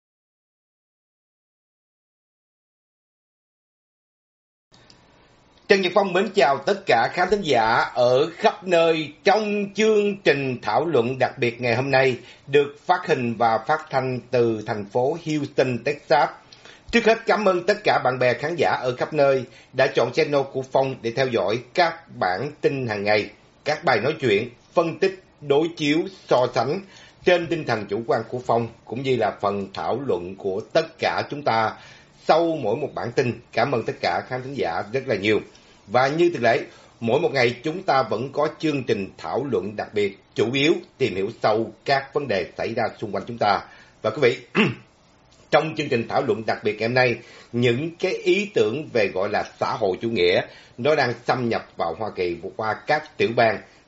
Trần Nhật Phong mến chào tất cả khán thính giả ở khắp nơi trong chương trình thảo luận đặc biệt ngày hôm nay được phát hình và phát thanh từ thành phố Houston, Texas. Trước hết cảm ơn tất cả bạn bè khán giả ở khắp nơi đã chọn channel của Phong để theo dõi các bản tin hàng ngày, các bài nói chuyện, phân tích, đối chiếu, so sánh trên tinh thần chủ quan của Phong, cũng như là phần thảo luận của tất cả chúng ta sau mỗi một bản tin. Cảm ơn tất cả khán thính giả rất là nhiều. Và như thường lệ, mỗi một ngày chúng ta vẫn có chương trình thảo luận đặc biệt, chủ yếu tìm hiểu sâu các vấn đề xảy ra xung quanh chúng ta. Và quý vị, trong chương trình thảo luận đặc biệt ngày hôm nay, những cái ý tưởng về gọi là xã hội chủ nghĩa nó đang xâm nhập vào Hoa Kỳ qua các tiểu bang,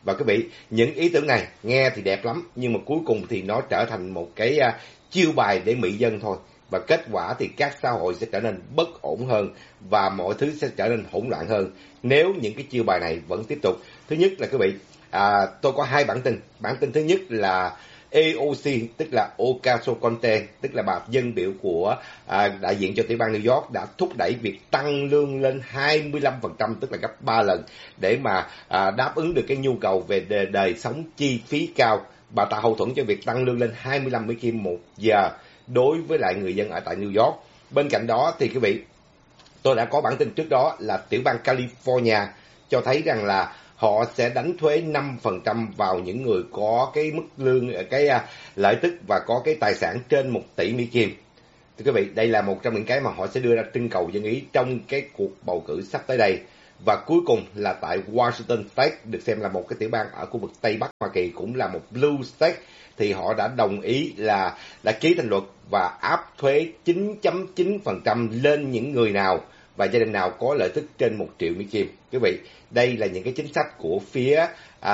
Và quý vị, những ý tưởng này nghe thì đẹp lắm, nhưng mà cuối cùng thì nó trở thành một cái chiêu bài để mị dân thôi. Và kết quả thì các xã hội sẽ trở nên bất ổn hơn và mọi thứ sẽ trở nên hỗn loạn hơn nếu những cái chiêu bài này vẫn tiếp tục. Thứ nhất là quý vị, tôi có 2 bản tin. Bản tin thứ nhất là AOC, tức là Ocasio-Cortez, tức là bà dân biểu của đại diện cho tiểu bang New York, đã thúc đẩy việc tăng lương lên 25%, tức là gấp 3 lần, để mà đáp ứng được cái nhu cầu về đời sống chi phí cao. Bà ta hậu thuẫn cho việc tăng lương lên 25 Mỹ Kim một giờ đối với lại người dân ở tại New York. Bên cạnh đó thì quý vị, tôi đã có bản tin trước đó là tiểu bang California cho thấy rằng là họ sẽ đánh thuế 5% vào những người có cái mức lương, cái lợi tức và có cái tài sản trên 1 tỷ Mỹ Kim. Thưa quý vị, đây là một trong những cái mà họ sẽ đưa ra trưng cầu dân ý trong cái cuộc bầu cử sắp tới đây. Và cuối cùng là tại Washington State, được xem là một cái tiểu bang ở khu vực Tây Bắc Hoa Kỳ, cũng là một blue state, thì họ đã đồng ý là đã ký thành luật và áp thuế 9.9% lên những người nào và gia đình nào có lợi tức trên 1 triệu Mỹ Kim. Quý vị, đây là những cái chính sách của phía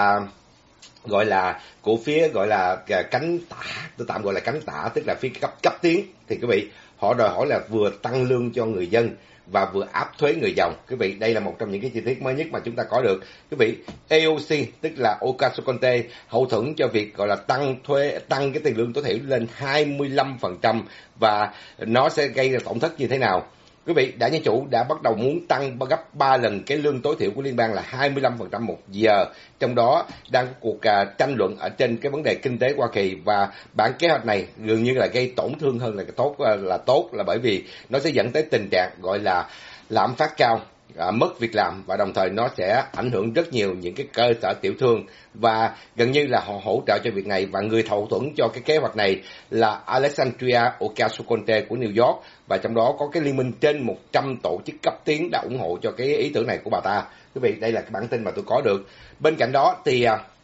gọi là cánh tả, tôi tạm gọi là cánh tả, tức là phía cấp tiến. Thì quý vị, họ đòi hỏi là vừa tăng lương cho người dân và vừa áp thuế người giàu. Quý vị, đây là một trong những cái chi tiết mới nhất mà chúng ta có được. Quý vị, AOC, tức là Ocasio-Cortez, hậu thuẫn cho việc gọi là tăng cái tiền lương tối thiểu lên 25%, và nó sẽ gây ra tổn thất như thế nào? Quý vị, đảng Dân Chủ đã bắt đầu muốn tăng gấp 3 lần cái lương tối thiểu của liên bang là 25% một giờ. Trong đó đang có cuộc tranh luận ở trên cái vấn đề kinh tế Hoa Kỳ, và bản kế hoạch này dường như là gây tổn thương hơn là tốt, là bởi vì nó sẽ dẫn tới tình trạng gọi là lạm phát cao, mất việc làm, và đồng thời nó sẽ ảnh hưởng rất nhiều những cái cơ sở tiểu thương, và gần như là họ hỗ trợ cho việc này. Và người hậu thuẫn cho cái kế hoạch này là Alexandria Ocasio-Cortez của New York, và trong đó có cái liên minh trên 100 tổ chức cấp tiến đã ủng hộ cho cái ý tưởng này của bà ta. Quý vị, đây là cái bản tin mà tôi có được. Bên cạnh đó thì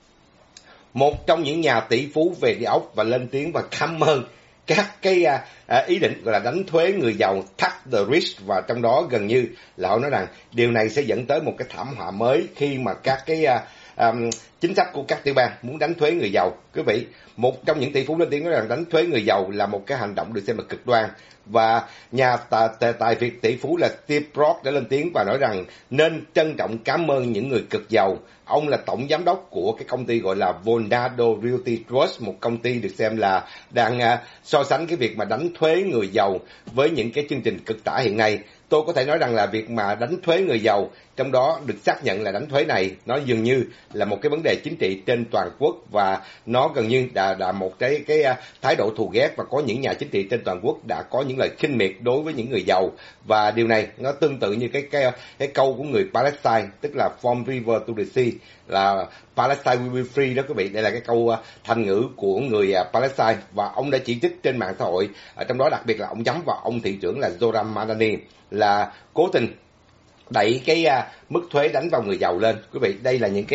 một trong những nhà tỷ phú về địa ốc và lên tiếng và cảm ơn các cái ý định gọi là đánh thuế người giàu, tax the rich, và trong đó gần như là họ nói rằng điều này sẽ dẫn tới một cái thảm họa mới khi mà các cái chính sách của các tiểu bang muốn đánh thuế người giàu. Quý vị, một trong những tỷ phú lên tiếng nói rằng đánh thuế người giàu là một cái hành động được xem là cực đoan, và nhà tài phiệt tỷ phú là Steve Brock đã lên tiếng và nói rằng nên trân trọng cảm ơn những người cực giàu. Ông là tổng giám đốc của cái công ty gọi là Vornado Realty Trust, một công ty được xem là đang so sánh cái việc mà đánh thuế người giàu với những cái chương trình cực tả hiện nay. Tôi có thể nói rằng là việc mà đánh thuế người giàu, trong đó được xác nhận là đánh thuế này, nó dường như là một cái vấn đề chính trị trên toàn quốc, và nó gần như là một cái thái độ thù ghét, và có những nhà chính trị trên toàn quốc đã có những lời khinh miệt đối với những người giàu. Và điều này nó tương tự như cái câu của người Palestine, tức là from river to the sea, là Palestine will be free đó quý vị. Đây là cái câu thành ngữ của người Palestine, và ông đã chỉ trích trên mạng xã hội, trong đó đặc biệt là ông nhắm vào ông thị trưởng là Zohran Mamdani là cố tình đẩy cái mức thuế đánh vào người giàu lên. Quý vị, đây là những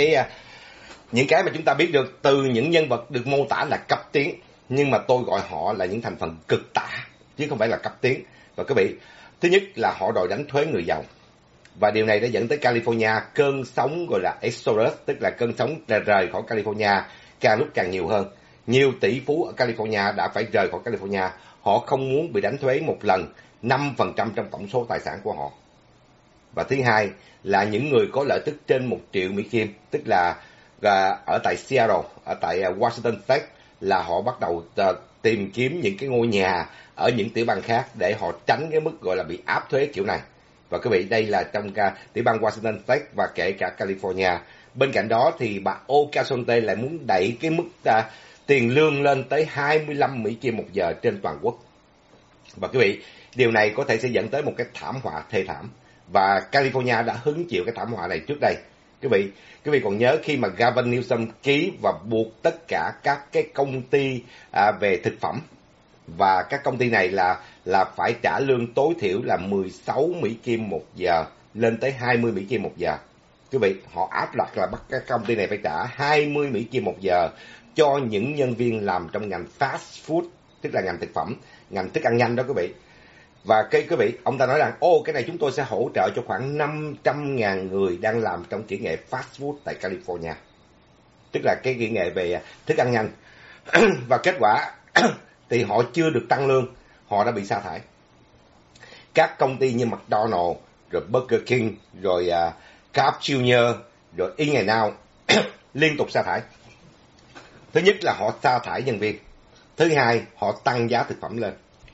cái mà chúng ta biết được từ những nhân vật được mô tả là cấp tiến, nhưng mà tôi gọi họ là những thành phần cực tả chứ không phải là cấp tiến. Và quý vị, thứ nhất là họ đòi đánh thuế người giàu, và điều này đã dẫn tới California cơn sóng gọi là Exodus, tức là cơn sóng rời khỏi California càng lúc càng nhiều hơn. Nhiều tỷ phú ở California đã phải rời khỏi California. Họ không muốn bị đánh thuế một lần 5% trong tổng số tài sản của họ. Và thứ hai là những người có lợi tức trên 1 triệu Mỹ Kim, tức là ở tại Seattle, ở tại Washington State, là họ bắt đầu tìm kiếm những cái ngôi nhà ở những tiểu bang khác để họ tránh cái mức gọi là bị áp thuế kiểu này. Và quý vị, đây là trong tiểu bang Washington State và kể cả California. Bên cạnh đó thì bà Ocasio-Cortez lại muốn đẩy cái mức tiền lương lên tới 25 Mỹ Kim một giờ trên toàn quốc. Và quý vị, điều này có thể sẽ dẫn tới một cái thảm họa thê thảm, và California đã hứng chịu cái thảm họa này trước đây. Quý vị còn nhớ khi mà Gavin Newsom ký và buộc tất cả các cái công ty về thực phẩm, và các công ty này là phải trả lương tối thiểu là 16 Mỹ Kim một giờ lên tới 20 Mỹ Kim một giờ. Quý vị, họ áp đặt là bắt các công ty này phải trả 20 Mỹ Kim một giờ cho những nhân viên làm trong ngành fast food, tức là ngành thực phẩm, ngành thức ăn nhanh đó quý vị. Và quý vị, ông ta nói rằng cái này chúng tôi sẽ hỗ trợ cho khoảng 500.000 người đang làm trong kỹ nghệ fast food tại California. tức là cái kỹ nghệ về thức ăn nhanh. Và kết quả thì họ chưa được tăng lương, họ đã bị sa thải. Các công ty như McDonald's, rồi Burger King, rồi Carl's Jr., rồi In-N-Out liên tục sa thải. Thứ nhất là họ sa thải nhân viên. Thứ hai, họ tăng giá thực phẩm lên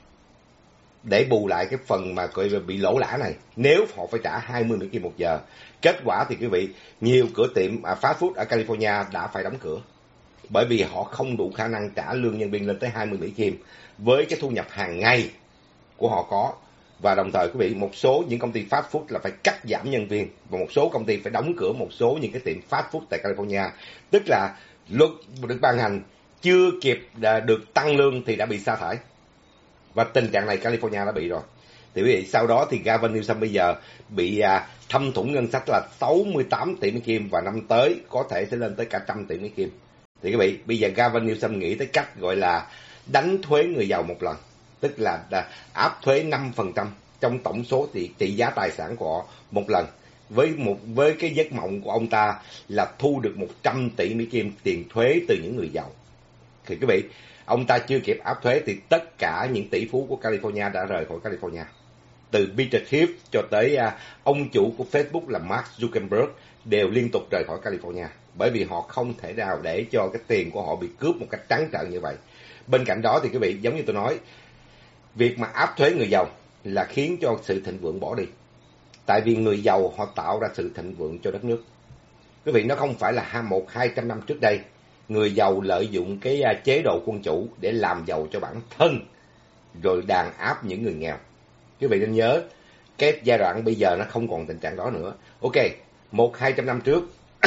để bù lại cái phần mà bị lỗ lã này. Nếu họ phải trả 20 Mỹ Kim một giờ. Kết quả thì quý vị, nhiều cửa tiệm fast food ở California đã phải đóng cửa. Bởi vì họ không đủ khả năng trả lương nhân viên lên tới 20 Mỹ Kim với cái thu nhập hàng ngày của họ có. Và đồng thời quý vị, một số những công ty fast food là phải cắt giảm nhân viên, và một số công ty phải đóng cửa một số những cái tiệm fast food tại California. Tức là luật được ban hành chưa kịp được tăng lương thì đã bị sa thải. Và tình trạng này California đã bị rồi. Thì quý vị, sau đó thì Gavin Newsom bây giờ bị thâm thủng ngân sách là 68 tỷ Mỹ Kim, và năm tới có thể sẽ lên tới cả 100 tỷ Mỹ Kim. Thì quý vị, bây giờ Gavin Newsom nghĩ tới cách gọi là đánh thuế người giàu một lần, tức là áp thuế 5% trong tổng số trị giá tài sản của họ một lần, với cái giấc mộng của ông ta là thu được 100 tỷ Mỹ Kim tiền thuế từ những người giàu. Thì quý vị, ông ta chưa kịp áp thuế thì tất cả những tỷ phú của California đã rời khỏi California. Từ Peter Thiel cho tới ông chủ của Facebook là Mark Zuckerberg đều liên tục rời khỏi California, bởi vì họ không thể nào để cho cái tiền của họ bị cướp một cách trắng trợn như vậy. Bên cạnh đó thì quý vị, giống như tôi nói, việc mà áp thuế người giàu là khiến cho sự thịnh vượng bỏ đi. Tại vì người giàu họ tạo ra sự thịnh vượng cho đất nước. Quý vị, nó không phải là 100-200 năm trước đây, người giàu lợi dụng cái chế độ quân chủ để làm giàu cho bản thân, rồi đàn áp những người nghèo. Quý vị nên nhớ, cái giai đoạn bây giờ nó không còn tình trạng đó nữa. Ok, 100-200 năm trước,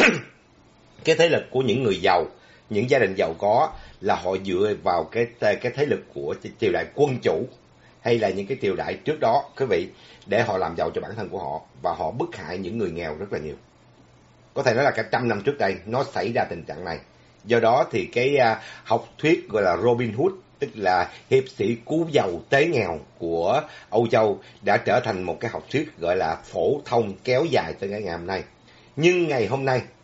cái thế lực của những người giàu, những gia đình giàu có là họ dựa vào cái thế lực của triều đại quân chủ hay là những cái triều đại trước đó, quý vị, để họ làm giàu cho bản thân của họ, và họ bức hại những người nghèo rất là nhiều. Có thể nói là cả 100 năm trước đây nó xảy ra tình trạng này. Do đó thì cái học thuyết gọi là Robin Hood, tức là hiệp sĩ cứu giàu tế nghèo của Âu Châu, đã trở thành một cái học thuyết gọi là phổ thông kéo dài tới ngày hôm nay. Nhưng ngày hôm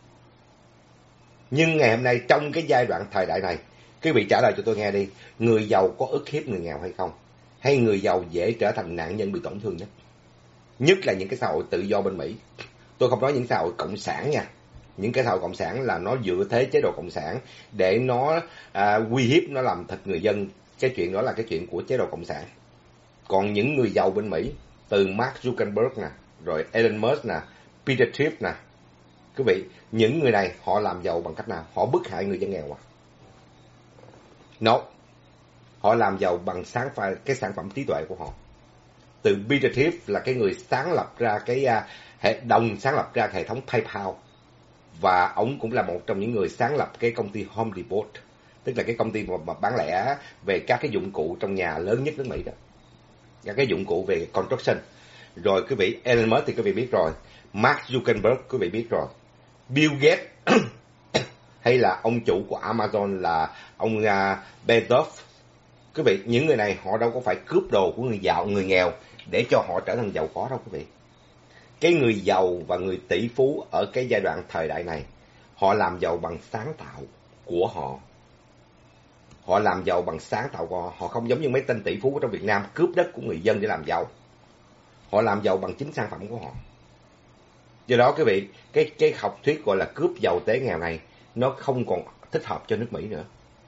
nay trong cái giai đoạn thời đại này, quý vị trả lời cho tôi nghe đi, người giàu có ức hiếp người nghèo hay không? Hay người giàu dễ trở thành nạn nhân bị tổn thương nhất? Nhất là những cái xã hội tự do bên Mỹ. Tôi không nói những xã hội cộng sản nha. Những cái xã hội cộng sản là nó dựa thế chế độ cộng sản để nó uy hiếp, nó làm thịt người dân. Cái chuyện đó là cái chuyện của chế độ cộng sản. Còn những người giàu bên Mỹ, từ Mark Zuckerberg nè, rồi Elon Musk nè, Peter Thiel nè, quý vị, những người này họ làm giàu bằng cách nào? Họ bức hại người dân nghèo à? No. Họ làm giàu bằng cái sản phẩm trí tuệ của họ. Từ Peter Thiel là cái người sáng lập ra sáng lập ra hệ thống PayPal, và ông cũng là một trong những người sáng lập cái công ty Home Depot, tức là cái công ty mà bán lẻ về các cái dụng cụ trong nhà lớn nhất nước Mỹ đó, các cái dụng cụ về construction. Rồi quý vị, Elon Musk thì quý vị biết rồi, Mark Zuckerberg quý vị biết rồi, Bill Gates hay là ông chủ của Amazon là ông Bezos. Quý vị, những người này họ đâu có phải cướp đồ của người giàu, người nghèo để cho họ trở thành giàu có đâu quý vị. Cái người giàu và người tỷ phú ở cái giai đoạn thời đại này, họ làm giàu bằng sáng tạo của họ. Họ làm giàu bằng sáng tạo của họ. Họ không giống như mấy tên tỷ phú trong Việt Nam cướp đất của người dân để làm giàu. Họ làm giàu bằng chính sản phẩm của họ. Do đó quý vị, cái học thuyết gọi là cướp giàu tế nghèo này, nó không còn thích hợp cho nước Mỹ nữa.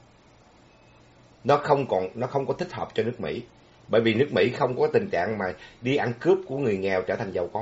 Nó không có thích hợp cho nước Mỹ. Bởi vì nước Mỹ không có tình trạng mà đi ăn cướp của người nghèo trở thành giàu có.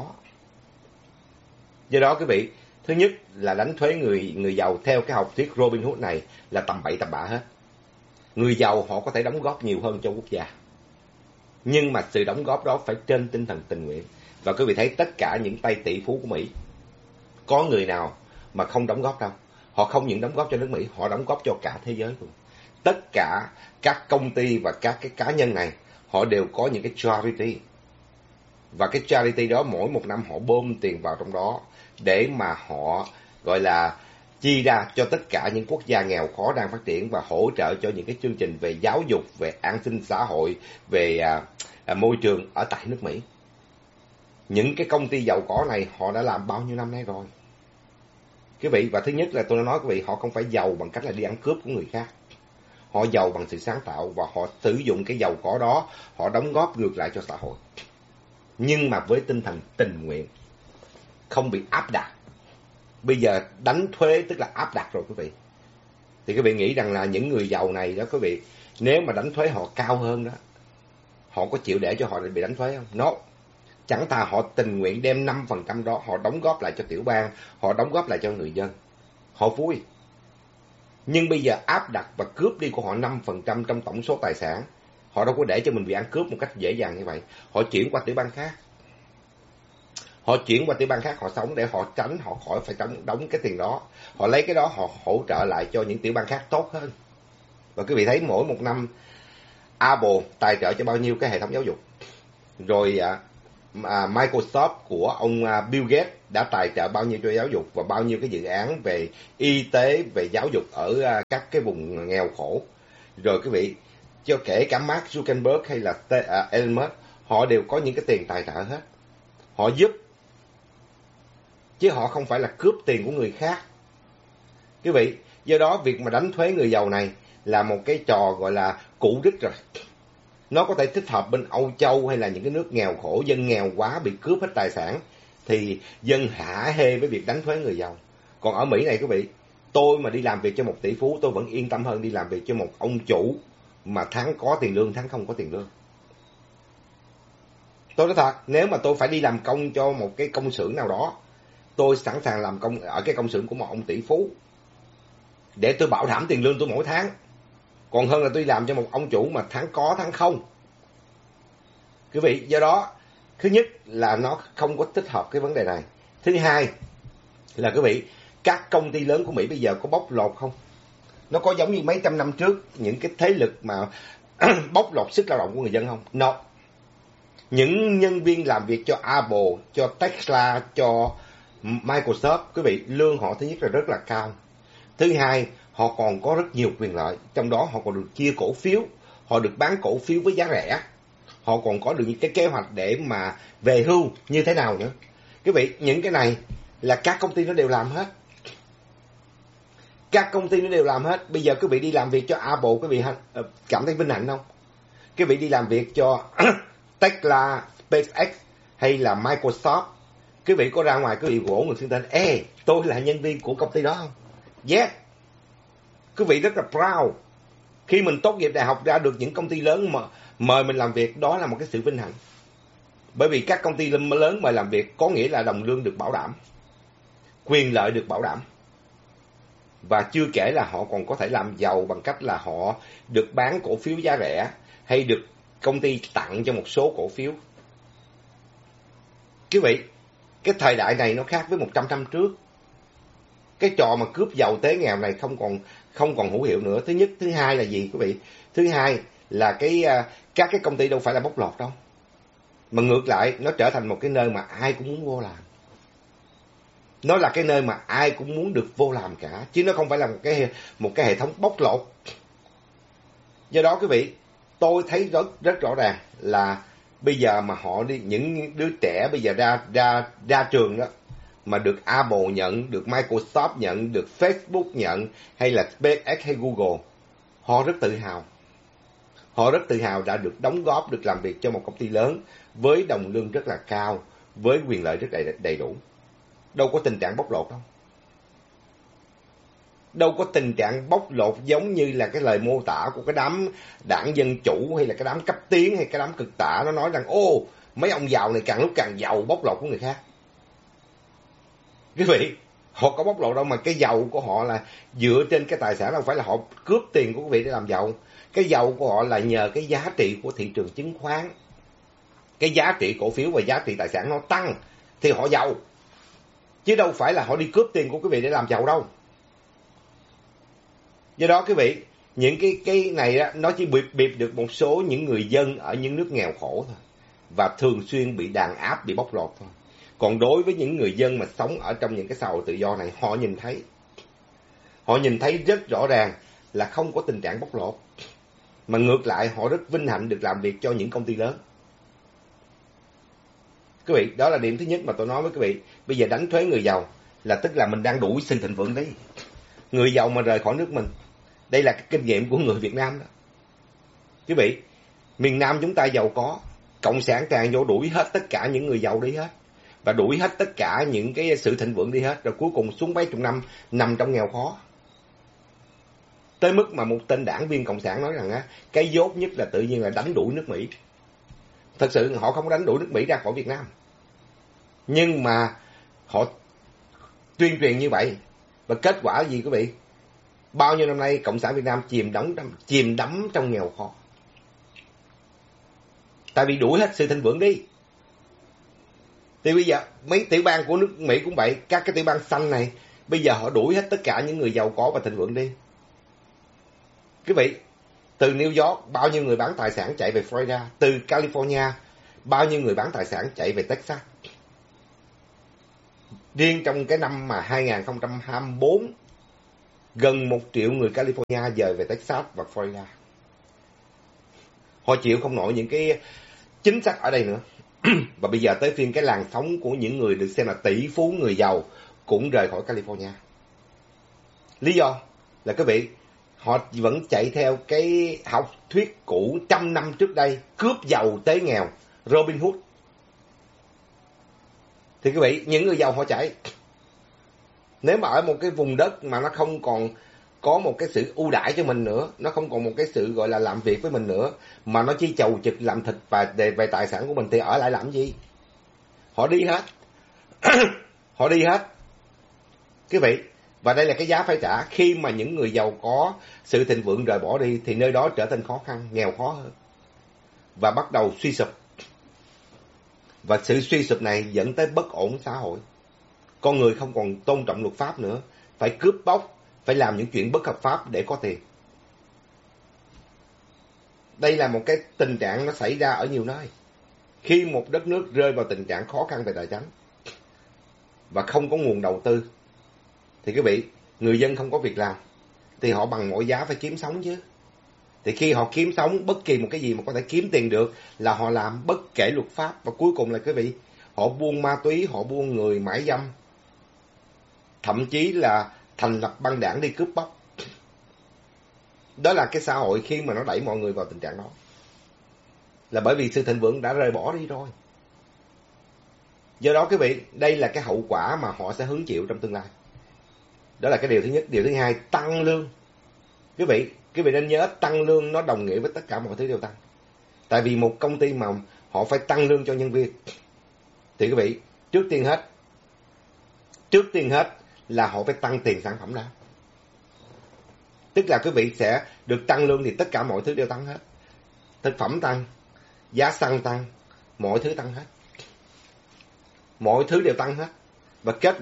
Do đó quý vị, thứ nhất là đánh thuế người giàu theo cái học thuyết Robin Hood này là tầm bậy tầm bạ hết. Người giàu họ có thể đóng góp nhiều hơn cho quốc gia, nhưng mà sự đóng góp đó phải trên tinh thần tình nguyện. Và quý vị thấy tất cả những tay tỷ phú của Mỹ, có người nào mà không đóng góp đâu. Họ không những đóng góp cho nước Mỹ, họ đóng góp cho cả thế giới luôn. Tất cả các công ty và các cái cá nhân này, họ đều có những cái charity. Và cái charity đó mỗi một năm họ bơm tiền vào trong đó để mà họ gọi là chi ra cho tất cả những quốc gia nghèo khó đang phát triển, và hỗ trợ cho những cái chương trình về giáo dục, về an sinh xã hội, về môi trường ở tại nước Mỹ. Những cái công ty giàu có này họ đã làm bao nhiêu năm nay rồi. Quý vị, và thứ nhất là tôi nói quý vị, họ không phải giàu bằng cách là đi ăn cướp của người khác. Họ giàu bằng sự sáng tạo và họ sử dụng cái giàu có đó, họ đóng góp ngược lại cho xã hội. Nhưng mà với tinh thần tình nguyện, không bị áp đặt. Bây giờ đánh thuế tức là áp đặt rồi quý vị. Thì quý vị nghĩ rằng là những người giàu này đó quý vị, nếu mà đánh thuế họ cao hơn đó, họ có chịu để cho họ bị đánh thuế không? No. Chẳng thà họ tình nguyện đem 5% đó, họ đóng góp lại cho tiểu bang, họ đóng góp lại cho người dân. Họ vui. Nhưng bây giờ áp đặt và cướp đi của họ 5% trong tổng số tài sản. Họ đâu có để cho mình bị ăn cướp một cách dễ dàng như vậy. Họ chuyển qua tiểu bang khác. Họ chuyển qua tiểu bang khác họ sống để họ tránh, họ khỏi phải đóng cái tiền đó. Họ lấy cái đó họ hỗ trợ lại cho những tiểu bang khác tốt hơn. Và quý vị thấy mỗi một năm Apple tài trợ cho bao nhiêu cái hệ thống giáo dục. Rồi Microsoft của ông Bill Gates đã tài trợ bao nhiêu cho giáo dục và bao nhiêu cái dự án về y tế, về giáo dục ở các cái vùng nghèo khổ. Rồi quý vị, cho kể cả Mark Zuckerberg hay là Elon Musk, họ đều có những cái tiền tài trợ hết. Họ giúp, chứ họ không phải là cướp tiền của người khác. Quý vị, do đó việc mà đánh thuế người giàu này là một cái trò gọi là cũ rích rồi. Nó có thể thích hợp bên Âu Châu hay là những cái nước nghèo khổ, dân nghèo quá bị cướp hết tài sản, thì dân hả hê với việc đánh thuế người giàu. Còn ở Mỹ này quý vị, tôi mà đi làm việc cho một tỷ phú, tôi vẫn yên tâm hơn đi làm việc cho một ông chủ mà tháng có tiền lương, tháng không có tiền lương. Tôi nói thật, nếu mà tôi phải đi làm công cho một cái công xưởng nào đó, tôi sẵn sàng làm công ở cái công xưởng của một ông tỷ phú để tôi bảo đảm tiền lương tôi mỗi tháng, còn hơn là tôi làm cho một ông chủ mà tháng có tháng không. Quý vị, do đó thứ nhất là nó không có thích hợp cái vấn đề này. Thứ hai là quý vị, các công ty lớn của Mỹ bây giờ có bóc lột không? Nó có giống như mấy trăm năm trước những cái thế lực mà bóc lột sức lao động của người dân không? No. Những nhân viên làm việc cho Apple, cho Tesla, cho Microsoft, quý vị, lương họ thứ nhất là rất là cao. Thứ hai, họ còn có rất nhiều quyền lợi, trong đó họ còn được chia cổ phiếu, họ được bán cổ phiếu với giá rẻ, họ còn có được những cái kế hoạch để mà về hưu như thế nào nữa. Quý vị, những cái này là các công ty nó đều làm hết. Các công ty nó đều làm hết. Bây giờ quý vị đi làm việc cho Apple, quý vị cảm thấy vinh hạnh không? Quý vị đi làm việc cho Tesla, SpaceX hay là Microsoft, quý vị có ra ngoài quý vị vỗ người xưng tên, ê, tôi là nhân viên của công ty đó không? Yeah. Quý vị rất là proud. Khi mình tốt nghiệp đại học ra được những công ty lớn mà mời mình làm việc, đó là một cái sự vinh hạnh. Bởi vì các công ty lớn mời làm việc có nghĩa là đồng lương được bảo đảm, quyền lợi được bảo đảm. Và chưa kể là họ còn có thể làm giàu bằng cách là họ được bán cổ phiếu giá rẻ hay được công ty tặng cho một số cổ phiếu. Quý vị, cái thời đại này nó khác với 100 năm trước. Cái trò mà cướp giàu tế nghèo này không còn hữu hiệu nữa. Thứ nhất, thứ hai là gì quý vị? Thứ hai là các cái công ty đâu phải là bóc lột đâu. Mà ngược lại, nó trở thành một cái nơi mà ai cũng muốn vô làm. Nó là cái nơi mà ai cũng muốn được vô làm cả, chứ nó không phải là một cái hệ thống bóc lột. Do đó quý vị, tôi thấy rất rõ ràng là bây giờ mà họ đi, những đứa trẻ bây giờ ra trường đó mà được Apple nhận, được Microsoft nhận, được Facebook nhận, hay là SpaceX hay Google, họ rất tự hào. Họ rất tự hào đã được đóng góp, được làm việc cho một công ty lớn với đồng lương rất là cao, với quyền lợi rất đầy đủ. Đâu có tình trạng bóc lột đâu. Đâu có tình trạng bóc lột giống như là cái lời mô tả của cái đám đảng Dân Chủ hay là cái đám cấp tiến hay cái đám cực tả. Nó nói rằng, mấy ông giàu này càng lúc càng giàu, bóc lột của người khác. Quý vị, họ có bóc lột đâu, mà cái giàu của họ là dựa trên cái tài sản, đâu phải là họ cướp tiền của quý vị để làm giàu. Cái giàu của họ là nhờ cái giá trị của thị trường chứng khoán. Cái giá trị cổ phiếu và giá trị tài sản nó tăng thì họ giàu. Chứ đâu phải là họ đi cướp tiền của quý vị để làm giàu đâu. Do đó quý vị, những cái này đó, nó chỉ bịp được một số những người dân ở những nước nghèo khổ thôi. Và thường xuyên bị đàn áp, bị bóc lột thôi. Còn đối với những người dân mà sống ở trong những cái xã hội tự do này, họ nhìn thấy rất rõ ràng là không có tình trạng bóc lột. Mà ngược lại, họ rất vinh hạnh được làm việc cho những công ty lớn. Quý vị, đó là điểm thứ nhất mà tôi nói với quý vị. Bây giờ đánh thuế người giàu là tức là mình đang đuổi sự thịnh vượng đấy. Người giàu mà rời khỏi nước mình. Đây là cái kinh nghiệm của người Việt Nam đó. Quý vị, miền Nam chúng ta giàu có, cộng sản tràn vô đuổi hết tất cả những người giàu đi hết. Và đuổi hết tất cả những cái sự thịnh vượng đi hết. Rồi cuối cùng xuống mấy chục năm nằm trong nghèo khó. Tới mức mà một tên đảng viên cộng sản nói rằng á, cái dốt nhất là tự nhiên là đánh đuổi nước Mỹ. Thật sự họ không có đánh đuổi nước Mỹ ra khỏi Việt Nam. Nhưng mà họ tuyên truyền như vậy. Và kết quả là gì quý vị? Bao nhiêu năm nay cộng sản Việt Nam chìm đắm trong nghèo khó. Tại vì đuổi hết sự thịnh vượng đi. Thì bây giờ mấy tiểu bang của nước Mỹ cũng vậy, các cái tiểu bang xanh này, bây giờ họ đuổi hết tất cả những người giàu có và thịnh vượng đi. Quý vị, từ New York bao nhiêu người bán tài sản chạy về Florida, từ California bao nhiêu người bán tài sản chạy về Texas. Riêng trong cái năm mà 2024, gần 1 triệu người California dời về Texas và Florida. Họ chịu không nổi những cái chính sách ở đây nữa. Và bây giờ tới phiên cái làn sóng của những người được xem là tỷ phú người giàu cũng rời khỏi California. Lý do là quý vị, họ vẫn chạy theo cái học thuyết cũ 100 năm trước đây, cướp giàu tế nghèo, Robin Hood. Thì quý vị, những người giàu họ chạy. Nếu mà ở một cái vùng đất mà nó không còn có một cái sự ưu đãi cho mình nữa, nó không còn một cái sự gọi là làm việc với mình nữa, mà nó chỉ chầu trực làm thịt và về tài sản của mình, thì ở lại làm gì? Họ đi hết. Họ đi hết. Quý vị, và đây là cái giá phải trả. Khi mà những người giàu có sự thịnh vượng rời bỏ đi, thì nơi đó trở thành khó khăn, nghèo khó hơn. Và bắt đầu suy sụp. Và sự suy sụp này dẫn tới bất ổn xã hội. Con người không còn tôn trọng luật pháp nữa, phải cướp bóc, phải làm những chuyện bất hợp pháp để có tiền. Đây là một cái tình trạng nó xảy ra ở nhiều nơi. Khi một đất nước rơi vào tình trạng khó khăn về tài chính và không có nguồn đầu tư, thì quý vị, người dân không có việc làm, thì họ bằng mọi giá phải kiếm sống chứ. Thì khi họ kiếm sống, bất kỳ một cái gì mà có thể kiếm tiền được là họ làm, bất kể luật pháp. Và cuối cùng là quý vị, họ buôn ma túy, họ buôn người mại dâm, thậm chí là thành lập băng đảng đi cướp bóc. Đó là cái xã hội khi mà nó đẩy mọi người vào tình trạng đó. Là bởi vì sự thịnh vượng đã rời bỏ đi rồi. Do đó quý vị, đây là cái hậu quả mà họ sẽ hứng chịu trong tương lai. Đó là cái điều thứ nhất. Điều thứ hai, tăng lương. Quý vị nên nhớ, tăng lương nó đồng nghĩa với tất cả mọi thứ đều tăng. Tại vì một công ty mà họ phải tăng lương cho nhân viên, thì quý vị, trước tiên hết là họ phải tăng tiền sản phẩm ra. Tức là quý vị sẽ được tăng lương thì tất cả mọi thứ đều tăng hết. Thực phẩm tăng, giá xăng tăng, mọi thứ tăng hết. Mọi thứ đều tăng hết. Và kết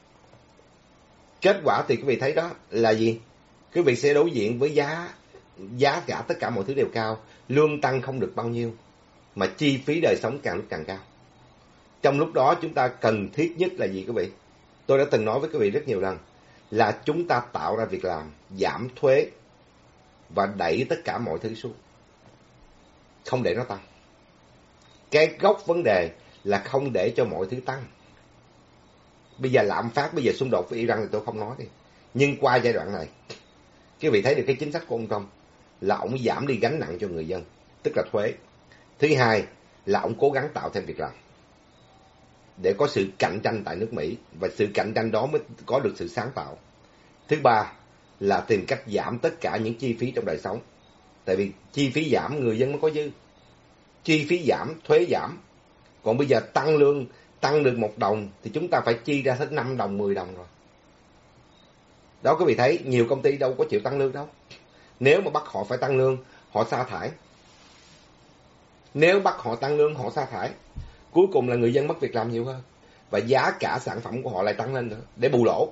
quả thì quý vị thấy đó là gì? Quý vị sẽ đối diện với giá cả tất cả mọi thứ đều cao. Lương tăng không được bao nhiêu, mà chi phí đời sống càng lúc càng cao. Trong lúc đó chúng ta cần thiết nhất là gì quý vị? Tôi đã từng nói với quý vị rất nhiều lần, là chúng ta tạo ra việc làm, giảm thuế và đẩy tất cả mọi thứ xuống, không để nó tăng. Cái gốc vấn đề là không để cho mọi thứ tăng. Bây giờ lạm phát, bây giờ xung đột với Iran thì tôi không nói đi. Nhưng qua giai đoạn này, quý vị thấy được cái chính sách của ông Trump là ông giảm đi gánh nặng cho người dân, tức là thuế. Thứ hai là ông cố gắng tạo thêm việc làm để có sự cạnh tranh tại nước Mỹ, và sự cạnh tranh đó mới có được sự sáng tạo. Thứ ba là tìm cách giảm tất cả những chi phí trong đời sống. Tại vì chi phí giảm, người dân mới có dư. Chi phí giảm, thuế giảm. Còn bây giờ tăng lương, tăng được 1 đồng thì chúng ta phải chi ra hết 5 đồng, 10 đồng rồi. Đó, quý vị thấy nhiều công ty đâu có chịu tăng lương đâu. Nếu mà bắt họ phải tăng lương, họ sa thải. Nếu bắt họ tăng lương, họ sa thải. Cuối cùng là người dân mất việc làm nhiều hơn. Và giá cả sản phẩm của họ lại tăng lên nữa, để bù lỗ.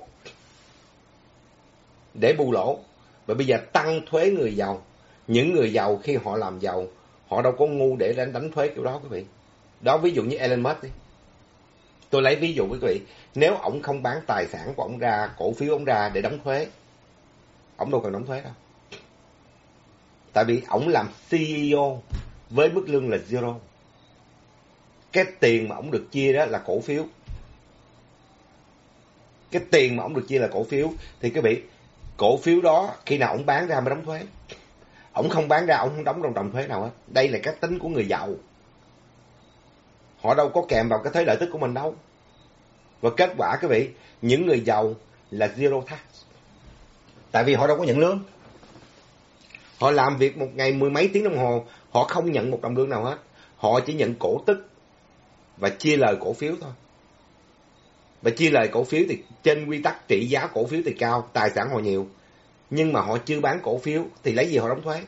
Và bây giờ tăng thuế người giàu. Những người giàu khi họ làm giàu, họ đâu có ngu để đánh thuế kiểu đó quý vị. Đó, ví dụ như Elon Musk đi. Tôi lấy ví dụ với quý vị. Nếu ổng không bán tài sản của ổng ra, cổ phiếu ổng ra để đóng thuế, ổng đâu cần đóng thuế đâu. Tại vì ổng làm CEO với mức lương là zero. Cái tiền mà ổng được chia đó là cổ phiếu. cái tiền mà ông được chia là cổ phiếu, thì quý vị, cổ phiếu đó khi nào ông bán ra mới đóng thuế. Ông không bán ra, ông không đóng đồng thuế nào hết. Đây là cách tính của người giàu. Họ đâu có kèm vào cái thuế lợi tức của mình đâu. Và kết quả quý vị, những người giàu là zero tax. Tại vì họ đâu có nhận lương. Họ làm việc một ngày 10 mấy tiếng đồng hồ, họ không nhận một đồng lương nào hết. Họ chỉ nhận cổ tức và chia lời cổ phiếu thôi. Và chia lời cổ phiếu thì trên quy tắc trị giá cổ phiếu thì cao, tài sản họ nhiều. Nhưng mà họ chưa bán cổ phiếu thì lấy gì họ đóng thuế?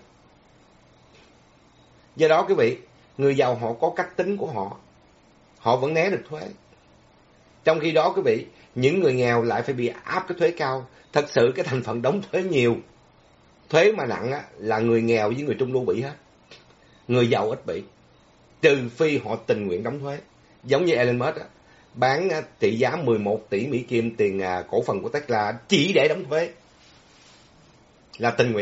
Do đó quý vị, người giàu họ có cách tính của họ. Họ vẫn né được thuế. Trong khi đó quý vị, những người nghèo lại phải bị áp cái thuế cao. Thật sự cái thành phần đóng thuế nhiều, thuế mà nặng á, là người nghèo với người trung lưu bị hết. Người giàu ít bị. Trừ phi họ tình nguyện đóng thuế. Giống như Elon Musk á, bán trị giá 11 tỷ Mỹ Kim tiền cổ phần của Tesla chỉ để đóng thuế. Là tình nguyện.